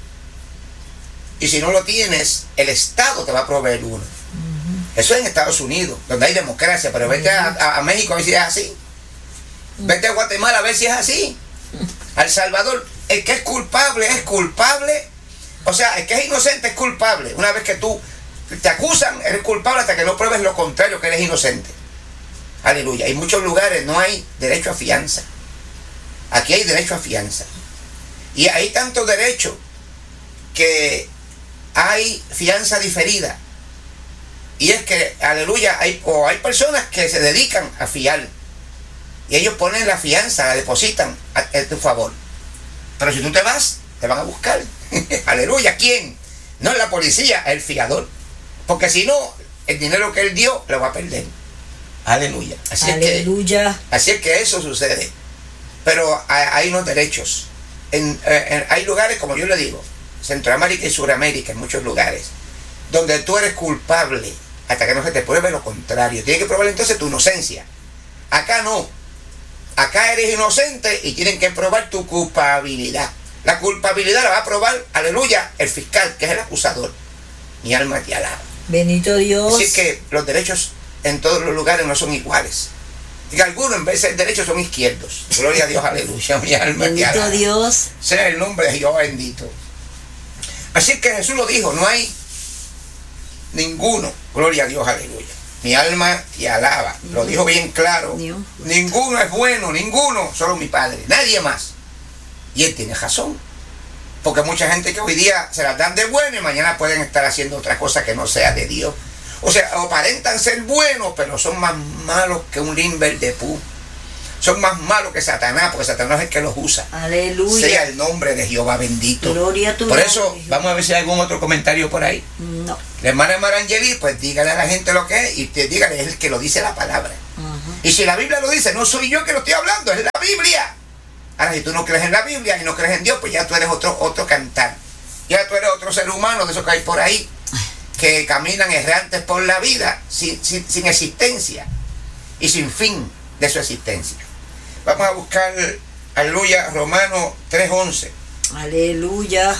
Y si no lo tienes, el Estado te va a proveer uno. Uh-huh. Eso es en Estados Unidos, donde hay democracia. Pero vete a, a, a México a ver si es así. Uh-huh. Vete a Guatemala a ver si es así. Uh-huh. A El Salvador, el que es culpable es culpable. O sea, el que es inocente es culpable. Una vez que tú te acusan, eres culpable hasta que no pruebes lo contrario, que eres inocente. Aleluya. En muchos lugares no hay derecho a fianza. Aquí hay derecho a fianza. Y hay tanto derecho que hay fianza diferida. Y es que, aleluya, hay, o hay personas que se dedican a fiar. Y ellos ponen la fianza, la depositan a, a tu favor. Pero si tú te vas, te van a buscar. Aleluya. ¿Quién? No es la policía, es el fiador. Porque si no, el dinero que él dio lo va a perder. Aleluya. Así Aleluya. es que, así es que eso sucede. Pero hay, hay unos derechos. En, en, hay lugares, como yo le digo, Centroamérica y Suramérica, en muchos lugares, donde tú eres culpable hasta que no se te pruebe lo contrario. Tienes que probar entonces tu inocencia. Acá no. Acá eres inocente y tienen que probar tu culpabilidad. La culpabilidad la va a probar, aleluya, el fiscal, que es el acusador. Mi alma te alaba. Bendito Dios. Así que los derechos en todos los lugares no son iguales. Y algunos en vez de ser derechos son izquierdos. Gloria a Dios, aleluya. Mi alma te alaba. Bendito Dios. Sea el nombre de Jehová bendito. Así que Jesús lo dijo, no hay ninguno. Gloria a Dios, aleluya. Mi alma te alaba. Lo dijo bien claro. Ninguno es bueno, ninguno, solo mi Padre, nadie más. Y él tiene razón. Porque mucha gente que hoy día se las dan de bueno y mañana pueden estar haciendo otra cosa que no sea de Dios. O sea, aparentan ser buenos, pero son más malos que un limber de pu. Son más malos que Satanás, porque Satanás es el que los usa. Aleluya. Sea el nombre de Jehová bendito. Gloria a tu Por nombre, eso, Jehová. vamos a ver si hay algún otro comentario por ahí. No. La hermana Marangeli, pues dígale a la gente lo que es y te dígale, es el que lo dice la palabra. Uh-huh. Y si la Biblia lo dice, no soy yo que lo estoy hablando, es la Biblia. Ahora, si tú no crees en la Biblia y no crees en Dios, pues ya tú eres otro, otro cantar. Ya tú eres otro ser humano de esos que hay por ahí, que caminan errantes por la vida sin, sin, sin existencia y sin fin de su existencia. Vamos a buscar, aleluya, Romanos tres once. Aleluya.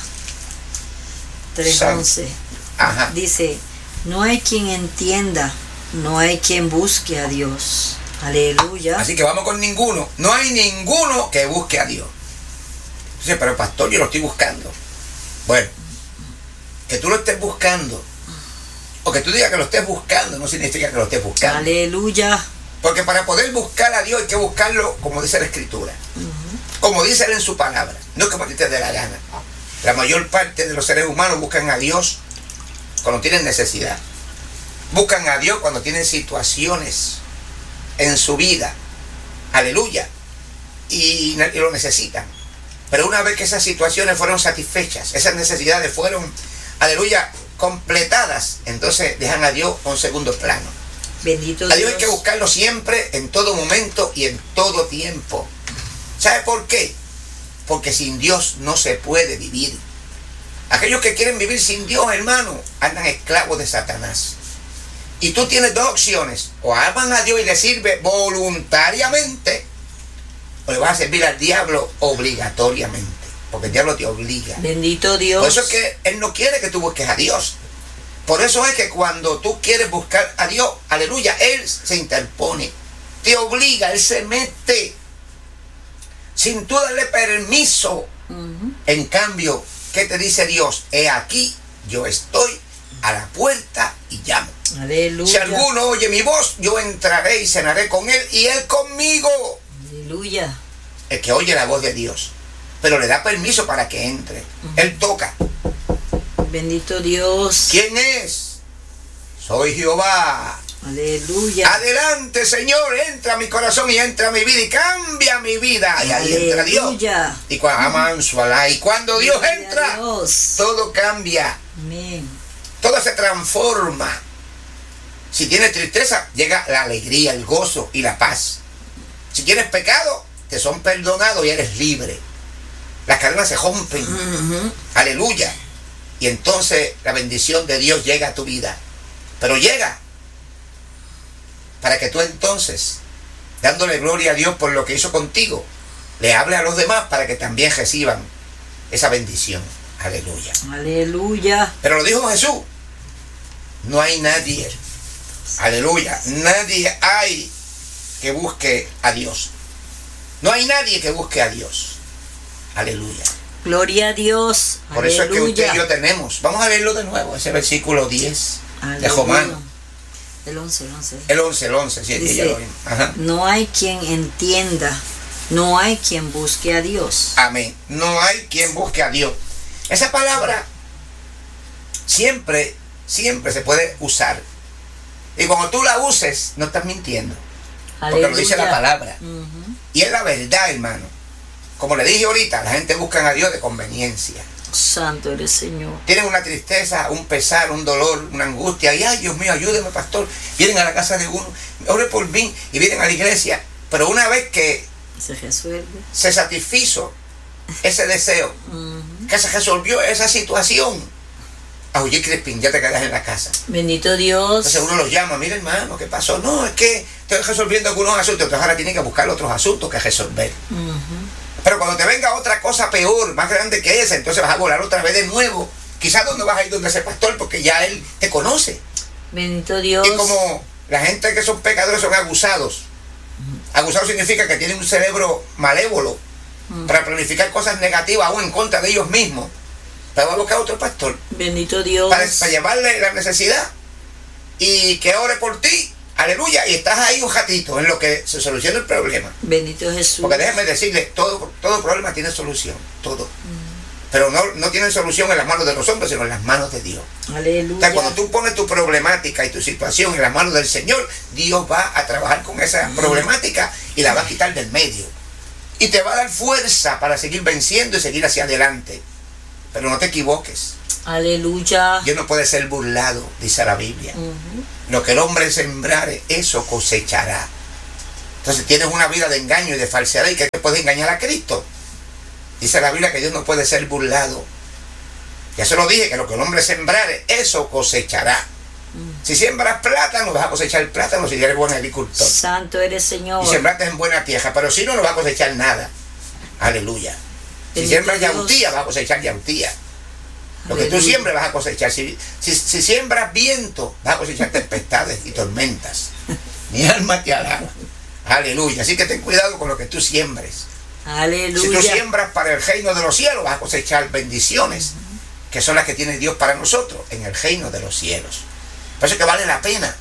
tres once. Ajá. Dice, no hay quien entienda, no hay quien busque a Dios. Aleluya. Así que vamos con ninguno. No hay ninguno que busque a Dios. Dice, pero pastor, yo lo estoy buscando. Bueno, que tú lo estés buscando, o que tú digas que lo estés buscando, no significa que lo estés buscando. Aleluya. Porque para poder buscar a Dios hay que buscarlo como dice la Escritura. Uh-huh. Como dice Él en su palabra. No como a ti te dé la gana. La mayor parte de los seres humanos buscan a Dios cuando tienen necesidad. Buscan a Dios cuando tienen situaciones en su vida. Aleluya. Y, y lo necesitan. Pero una vez que esas situaciones fueron satisfechas, esas necesidades fueron, aleluya, completadas, entonces dejan a Dios a un segundo plano. Bendito a Dios Dios. hay que buscarlo siempre, en todo momento y en todo tiempo. ¿Sabe por qué? Porque sin Dios no se puede vivir. Aquellos que quieren vivir sin Dios, hermano, andan esclavos de Satanás. Y tú tienes dos opciones: o aman a Dios y le sirve voluntariamente, o le vas a servir al diablo obligatoriamente, porque el diablo te obliga. Bendito Dios. Por eso es que Él no quiere que tú busques a Dios. Por eso es que cuando tú quieres buscar a Dios, aleluya, Él se interpone, te obliga, Él se mete sin tú darle permiso. Uh-huh. En cambio, ¿qué te dice Dios? He aquí, yo estoy a la puerta y llamo. Aleluya. Si alguno oye mi voz, yo entraré y cenaré con él y él conmigo. Aleluya. El que oye la voz de Dios, pero le da permiso para que entre. Uh-huh. Él toca. Bendito Dios. ¿Quién es? Soy Jehová. Aleluya. Adelante, Señor, entra a mi corazón y entra a mi vida y cambia mi vida. Y ahí Aleluya. Entra Dios. Y cuando amanso alá. Y cuando Dios Gloria entra, Dios. Todo cambia. Amén. Todo se transforma. Si tienes tristeza, llega la alegría, el gozo y la paz. Si tienes pecado, te son perdonados y eres libre. Las cadenas se rompen. Uh-huh. Aleluya. Y entonces la bendición de Dios llega a tu vida. Pero llega para que tú entonces, dándole gloria a Dios por lo que hizo contigo, le hable a los demás para que también reciban esa bendición. Aleluya. Aleluya. Pero lo dijo Jesús. No hay nadie. Aleluya. Nadie hay que busque a Dios. No hay nadie que busque a Dios. Aleluya. Gloria a Dios. Por Aleluya. eso es que usted y yo tenemos. Vamos a leerlo de nuevo, ese versículo diez. de Romano. El once, el once. El once, el once, sí, Dice, ya lo vimos. Ajá. No hay quien entienda, no hay quien busque a Dios. Amén. No hay quien busque a Dios. Esa palabra siempre, siempre se puede usar. Y cuando tú la uses, no estás mintiendo. Porque lo dice la palabra. Uh-huh. Y es la verdad, hermano. Como le dije ahorita, la gente busca a Dios de conveniencia. Santo eres Señor. Tienen una tristeza, un pesar, un dolor, una angustia. Y ay, Dios mío, ayúdeme, pastor. Vienen a la casa de uno, ore por mí, y vienen a la iglesia. Pero una vez que se resuelve, se satisfizo ese deseo, uh-huh. que se resolvió esa situación, a Oye Crispín, ya te quedas en la casa. Bendito Dios. Entonces uno los llama, mira hermano, ¿qué pasó? No, es que estoy resolviendo algunos asuntos. Entonces ahora tienen que buscar otros asuntos que resolver. Uh-huh. Pero cuando te venga otra cosa peor, más grande que esa, entonces vas a volar otra vez de nuevo. Quizás donde vas a ir donde ese pastor, porque ya él te conoce. Bendito Dios. Y como la gente que son pecadores son abusados. Uh-huh. Abusados significa que tienen un cerebro malévolo uh-huh. para planificar cosas negativas aún en contra de ellos mismos. Te va a buscar otro pastor. Bendito Dios. Para, para llevarle la necesidad y que ore por ti. Aleluya. Y estás ahí un ratito en lo que se soluciona el problema. Bendito Jesús. Porque déjeme decirle, todo, todo problema tiene solución. Todo. Mm. Pero no, no tiene solución en las manos de los hombres, sino en las manos de Dios. Aleluya. O sea, cuando tú pones tu problemática y tu situación en las manos del Señor, Dios va a trabajar con esa mm. problemática y la va a quitar del medio. Y te va a dar fuerza para seguir venciendo y seguir hacia adelante. Pero no te equivoques. Aleluya. Dios no puede ser burlado, dice la Biblia. Uh-huh. Lo que el hombre sembrare, eso cosechará. Entonces tienes una vida de engaño y de falsedad y que te puede engañar a Cristo. Dice la Biblia que Dios no puede ser burlado. Ya se lo dije, que lo que el hombre sembrare, eso cosechará. Uh-huh. Si siembras plátano, vas a cosechar plátano si eres buen agricultor. Santo eres Señor. Y sembraste en buena tierra, pero si no, no vas a cosechar nada. Aleluya. Si siembras yautía, vas a cosechar yautía. Lo que tú siembres vas a cosechar. Si, si, si siembras viento, vas a cosechar tempestades y tormentas. Mi alma te alaba. Aleluya. Así que ten cuidado con lo que tú siembres. Aleluya. Si tú siembras para el reino de los cielos, vas a cosechar bendiciones, uh-huh. que son las que tiene Dios para nosotros en el reino de los cielos. Por eso que vale la pena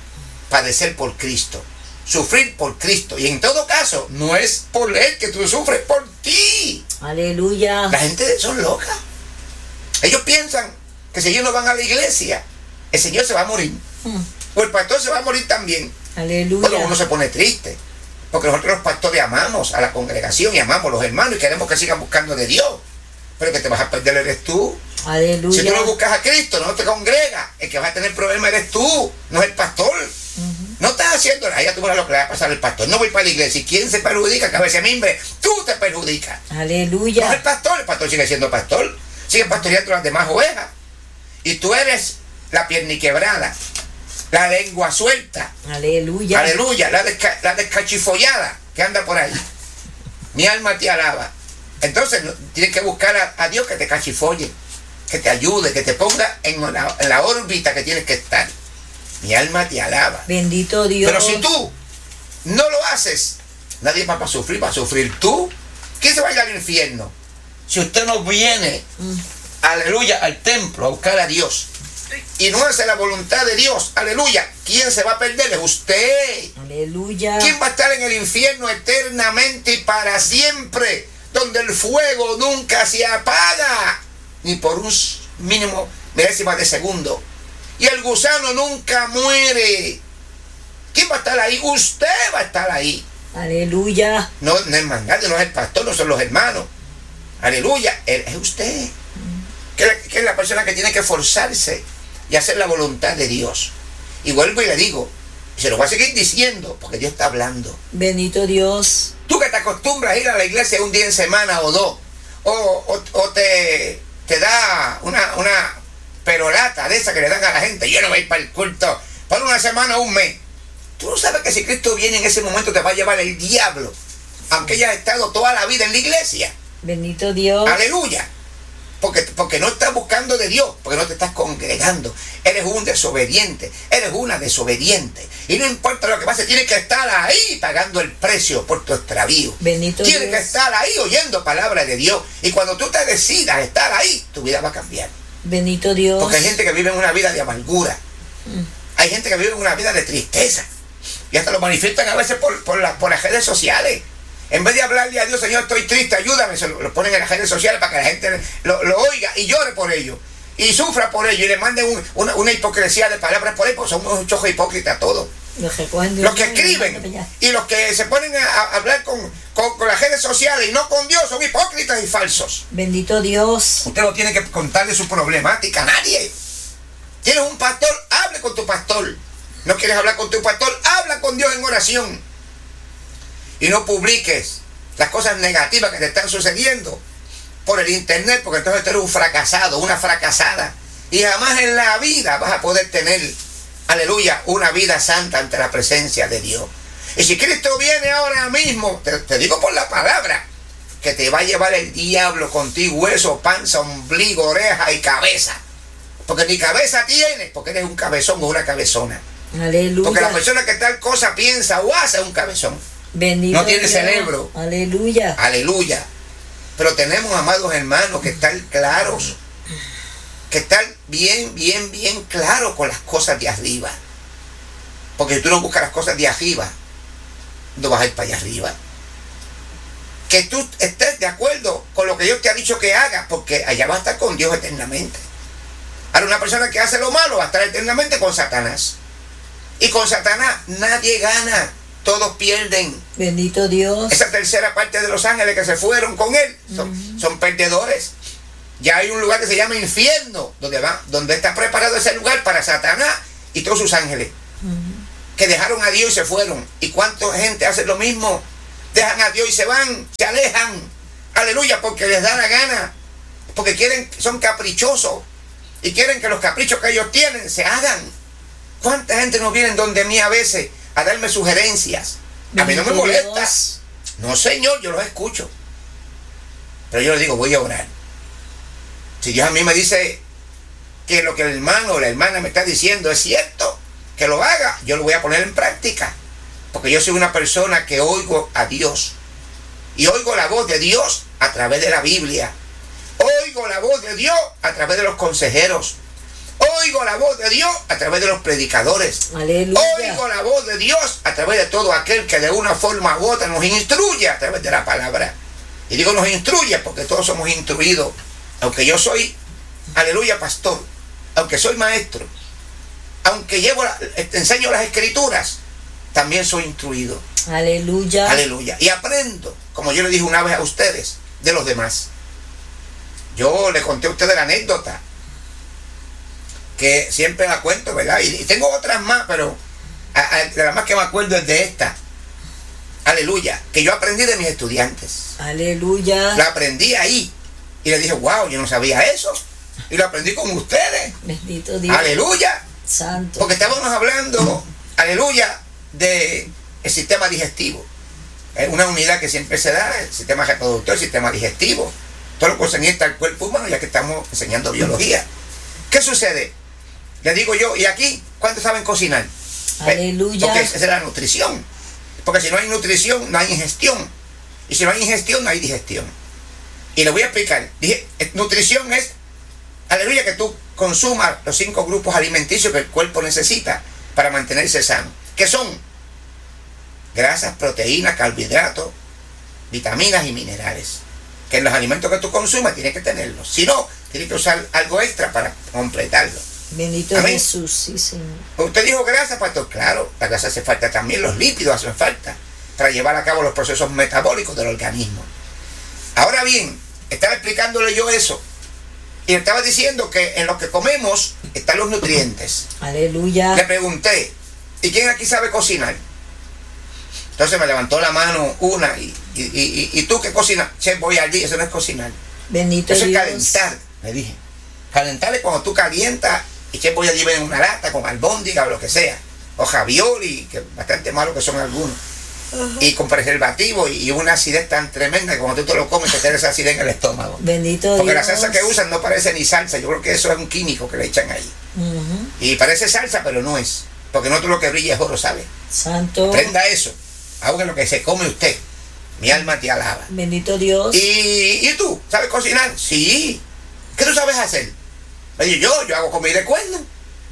padecer por Cristo. Sufrir por Cristo. Y en todo caso, no es por Él que tú sufres, por ti. Aleluya. La gente son loca. Ellos piensan que si ellos no van a la iglesia, el Señor se va a morir. Mm. O el pastor se va a morir también. Aleluya. Bueno, uno se pone triste. Porque nosotros los pastores amamos a la congregación y amamos a los hermanos y queremos que sigan buscando de Dios. Pero que te vas a perder eres tú. Aleluya. Si tú no buscas a Cristo, no te congregas, el que va a tener problemas eres tú, no es el pastor. Uh-huh. No estás haciendo nada, ya tú verás lo que le va a pasar al pastor. No voy para la iglesia. ¿Y quién se perjudica? Que a veces mimbre, tú te perjudicas. Aleluya. No es el pastor, el pastor sigue siendo pastor. Sigue pastoreando las demás ovejas. Y tú eres la pierna quebrada, la lengua suelta. Aleluya. Aleluya, la, desca la descachifollada que anda por ahí. Mi alma te alaba. Entonces tienes que buscar a, a Dios que te cachifolle, que te ayude, que te ponga en la, en la órbita que tienes que estar. Mi alma te alaba. Bendito Dios. Pero si tú no lo haces, nadie va a sufrir, va a sufrir tú. ¿Quién se va a ir al infierno? Si usted no viene, mm. aleluya, al templo a buscar a Dios y no hace la voluntad de Dios, aleluya, ¿quién se va a perder? Es usted. Aleluya. ¿Quién va a estar en el infierno eternamente y para siempre? Donde el fuego nunca se apaga, ni por un mínimo milésima de segundo. Y el gusano nunca muere. ¿Quién va a estar ahí? Usted va a estar ahí. Aleluya. No, no es más nadie, no es el pastor, no son los hermanos. Aleluya, es usted. Que, que es la persona que tiene que esforzarse y hacer la voluntad de Dios. Y vuelvo y le digo, y se lo voy a seguir diciendo, porque Dios está hablando. Bendito Dios. Tú que te acostumbras a ir a la iglesia un día en semana o dos, o, o, o te, te da una, una perolata de esa que le dan a la gente, yo no voy a ir para el culto por una semana o un mes. Tú no sabes que si Cristo viene en ese momento te va a llevar el diablo, aunque hayas estado toda la vida en la iglesia. Bendito Dios. Aleluya. Porque, porque no estás buscando de Dios, porque no te estás congregando. Eres un desobediente, eres una desobediente. Y no importa lo que pase, tienes que estar ahí pagando el precio por tu extravío. Bendito Tienes Dios. que estar ahí oyendo palabra de Dios. Y cuando tú te decidas estar ahí, tu vida va a cambiar. Bendito Dios. Porque hay gente que vive en una vida de amargura, Mm. Hay gente que vive una vida de tristeza y hasta lo manifiestan a veces por, por, la, por las redes sociales. En vez de hablarle a Dios, Señor, estoy triste, ayúdame, se lo, lo ponen en las redes sociales para que la gente lo, lo oiga y llore por ello y sufra por ello y le manden un, una, una hipocresía de palabras por ahí, porque son unos chojos hipócritas todos. Los que, cogen los que escriben y los que se ponen a, a hablar con, con, con las redes sociales y no con Dios son hipócritas y falsos. Bendito Dios. Usted no tiene que contarle su problemática a nadie. Tienes un pastor, hable con tu pastor. No quieres hablar con tu pastor, habla con Dios en oración. Y no publiques las cosas negativas que te están sucediendo por el internet, porque entonces tú eres un fracasado, una fracasada. Y jamás en la vida vas a poder tener, aleluya, una vida santa ante la presencia de Dios. Y si Cristo viene ahora mismo, te, te digo por la palabra, que te va a llevar el diablo contigo, hueso, panza, ombligo, oreja y cabeza. Porque ni cabeza tienes, porque eres un cabezón o una cabezona. Aleluya. Porque la persona que tal cosa piensa o hace es un cabezón. Bendito no tiene Dios. cerebro. Aleluya. Aleluya. Pero tenemos, amados hermanos, que estar claros, que estar bien, bien, bien claros con las cosas de arriba. Porque si tú no buscas las cosas de arriba, no vas a ir para allá arriba. Que tú estés de acuerdo con lo que Dios te ha dicho que hagas, porque allá vas a estar con Dios eternamente. Ahora, una persona que hace lo malo va a estar eternamente con Satanás. Y con Satanás nadie gana, todos pierden. Bendito Dios. Esa tercera parte de los ángeles que se fueron con él son, uh-huh. son perdedores. Ya hay un lugar que se llama infierno, donde, va, donde está preparado ese lugar para Satanás y todos sus ángeles. Uh-huh. Que dejaron a Dios y se fueron. ¿Y cuánta gente hace lo mismo? Dejan a Dios y se van, se alejan. Aleluya, porque les da la gana. Porque quieren, son caprichosos. Y quieren que los caprichos que ellos tienen se hagan. ¿Cuánta gente no viene donde mí a veces a darme sugerencias? A mí no me molesta. No, Señor, yo los escucho. Pero yo les digo, voy a orar. Si Dios a mí me dice que lo que el hermano o la hermana me está diciendo es cierto, que lo haga, yo lo voy a poner en práctica. Porque yo soy una persona que oigo a Dios. Y oigo la voz de Dios a través de la Biblia. Oigo la voz de Dios a través de los consejeros. Oigo la voz de Dios a través de los predicadores. Aleluya. Oigo la voz de Dios a través de todo aquel que de una forma u otra nos instruye a través de la palabra. Y digo nos instruye porque todos somos instruidos. Aunque yo soy, aleluya, pastor. Aunque soy maestro. Aunque llevo la, enseño las escrituras. También soy instruido. Aleluya. Aleluya. Y aprendo, como yo le dije una vez a ustedes, de los demás. Yo le conté a ustedes la anécdota, que siempre la cuento, ¿verdad? Y, y tengo otras más, pero a, a, la más que me acuerdo es de esta. Aleluya. Que yo aprendí de mis estudiantes. Aleluya. La aprendí ahí. Y le dije, wow, yo no sabía eso. Y lo aprendí con ustedes. Bendito Dios. Aleluya. Santo. Porque estábamos hablando, aleluya, de el sistema digestivo. Es una unidad que siempre se da, el sistema reproductor, el sistema digestivo. Todo lo concerniente al cuerpo humano, ya que estamos enseñando biología. ¿Qué sucede? Le digo yo, ¿y aquí cuántos saben cocinar? Aleluya. Porque esa es la nutrición. Porque si no hay nutrición, no hay ingestión. Y si no hay ingestión, no hay digestión. Y le voy a explicar. Dije, nutrición es, aleluya, que tú consumas los cinco grupos alimenticios que el cuerpo necesita para mantenerse sano. ¿Qué son? Grasas, proteínas, carbohidratos, vitaminas y minerales. Que en los alimentos que tú consumas tienes que tenerlos. Si no, tienes que usar algo extra para completarlo. Bendito Amén. Jesús, sí, Señor. Usted dijo grasa, pastor. Claro, la grasa hace falta también, los lípidos hacen falta para llevar a cabo los procesos metabólicos del organismo. Ahora bien, estaba explicándole yo eso. Y le estaba diciendo que en lo que comemos están los nutrientes. Aleluya. Le pregunté, ¿y quién aquí sabe cocinar? Entonces me levantó la mano una y, y, y, y tú que cocinas, chef Boyardee, eso no es cocinar. Bendito Eso Dios. es calentar, le dije. Calentar es cuando tú calientas y chef Boyardee viene en una lata con albóndiga o lo que sea. O ravioli, que bastante malo que son algunos. Uh-huh. Y con preservativo y una acidez tan tremenda que cuando tú te lo comes te tienes esa acidez en el estómago. Bendito Porque Dios. la salsa que usan no parece ni salsa, yo creo que eso es un químico que le echan ahí. Uh-huh. Y parece salsa, pero no es. Porque no todo lo que brilla es oro, ¿sabe? Santo. Aprenda eso. Aún en lo que se come usted. Mi alma te alaba. Bendito Dios. ¿Y, ¿y tú? ¿Sabes cocinar? Sí. ¿Qué tú sabes hacer? Le digo, yo, yo hago comida de cuerno.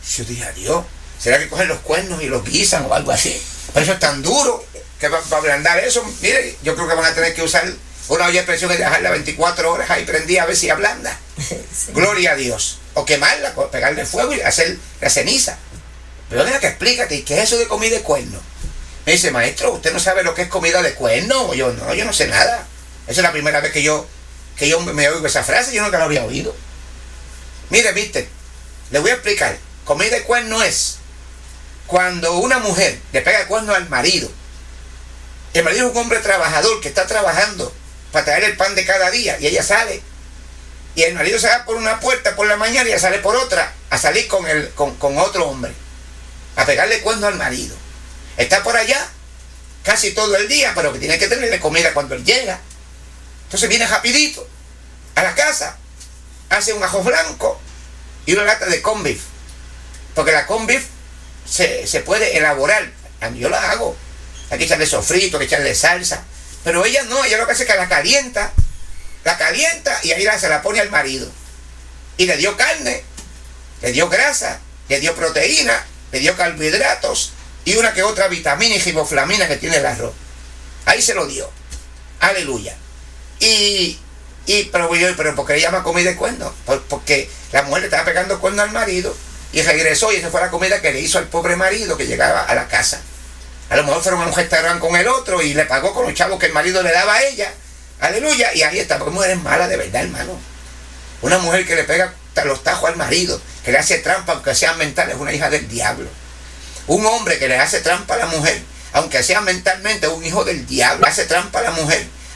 Yo dije, adiós, ¿será que cogen los cuernos y los guisan o algo así? Pero eso es tan duro que para pa ablandar eso, mire, yo creo que van a tener que usar una olla de presión y dejarla veinticuatro horas ahí prendida a ver si ablanda. Sí. Gloria a Dios. O quemarla, pegarle fuego y hacer la ceniza. Pero venga que explícate, ¿qué es eso de comida de cuerno? Me dice, maestro, ¿usted no sabe lo que es comida de cuerno? Yo, no, yo no sé nada. Esa es la primera vez que yo, que yo me oigo esa frase, yo nunca la había oído. Mire, viste, le voy a explicar. Comida de cuerno es cuando una mujer le pega el cuerno al marido. El marido es un hombre trabajador que está trabajando para traer el pan de cada día y ella sale. Y el marido se va por una puerta por la mañana y ella sale por otra a salir con, el, con, con otro hombre. A pegarle cuerno al marido. Está por allá casi todo el día, pero que tiene que tenerle comida cuando él llega. Entonces viene rapidito a la casa, hace un ajo blanco y una lata de corn beef. Porque la corn beef se, se puede elaborar. Yo la hago. Hay que echarle sofrito, hay que echarle salsa. Pero ella no, ella lo que hace es que la calienta. La calienta y ahí la, se la pone al marido. Y le dio carne, le dio grasa, le dio proteína, le dio carbohidratos y una que otra vitamina y riboflavina que tiene el arroz. Ahí se lo dio. Aleluya. Y, y pero, yo, pero ¿por qué le llama comida de cuerno? Porque la mujer le estaba pegando cuerno al marido y regresó y esa fue la comida que le hizo al pobre marido que llegaba a la casa. A lo mejor fueron a un restaurante con el otro y le pagó con los chavos que el marido le daba a ella. Aleluya. Y ahí está, porque mujer es mala de verdad, hermano. Una mujer que le pega los tajos al marido, que le hace trampa aunque sea mental, es una hija del diablo. Un hombre que le hace trampa a la mujer, aunque sea mentalmente, es un hijo del diablo. Le hace trampa a la mujer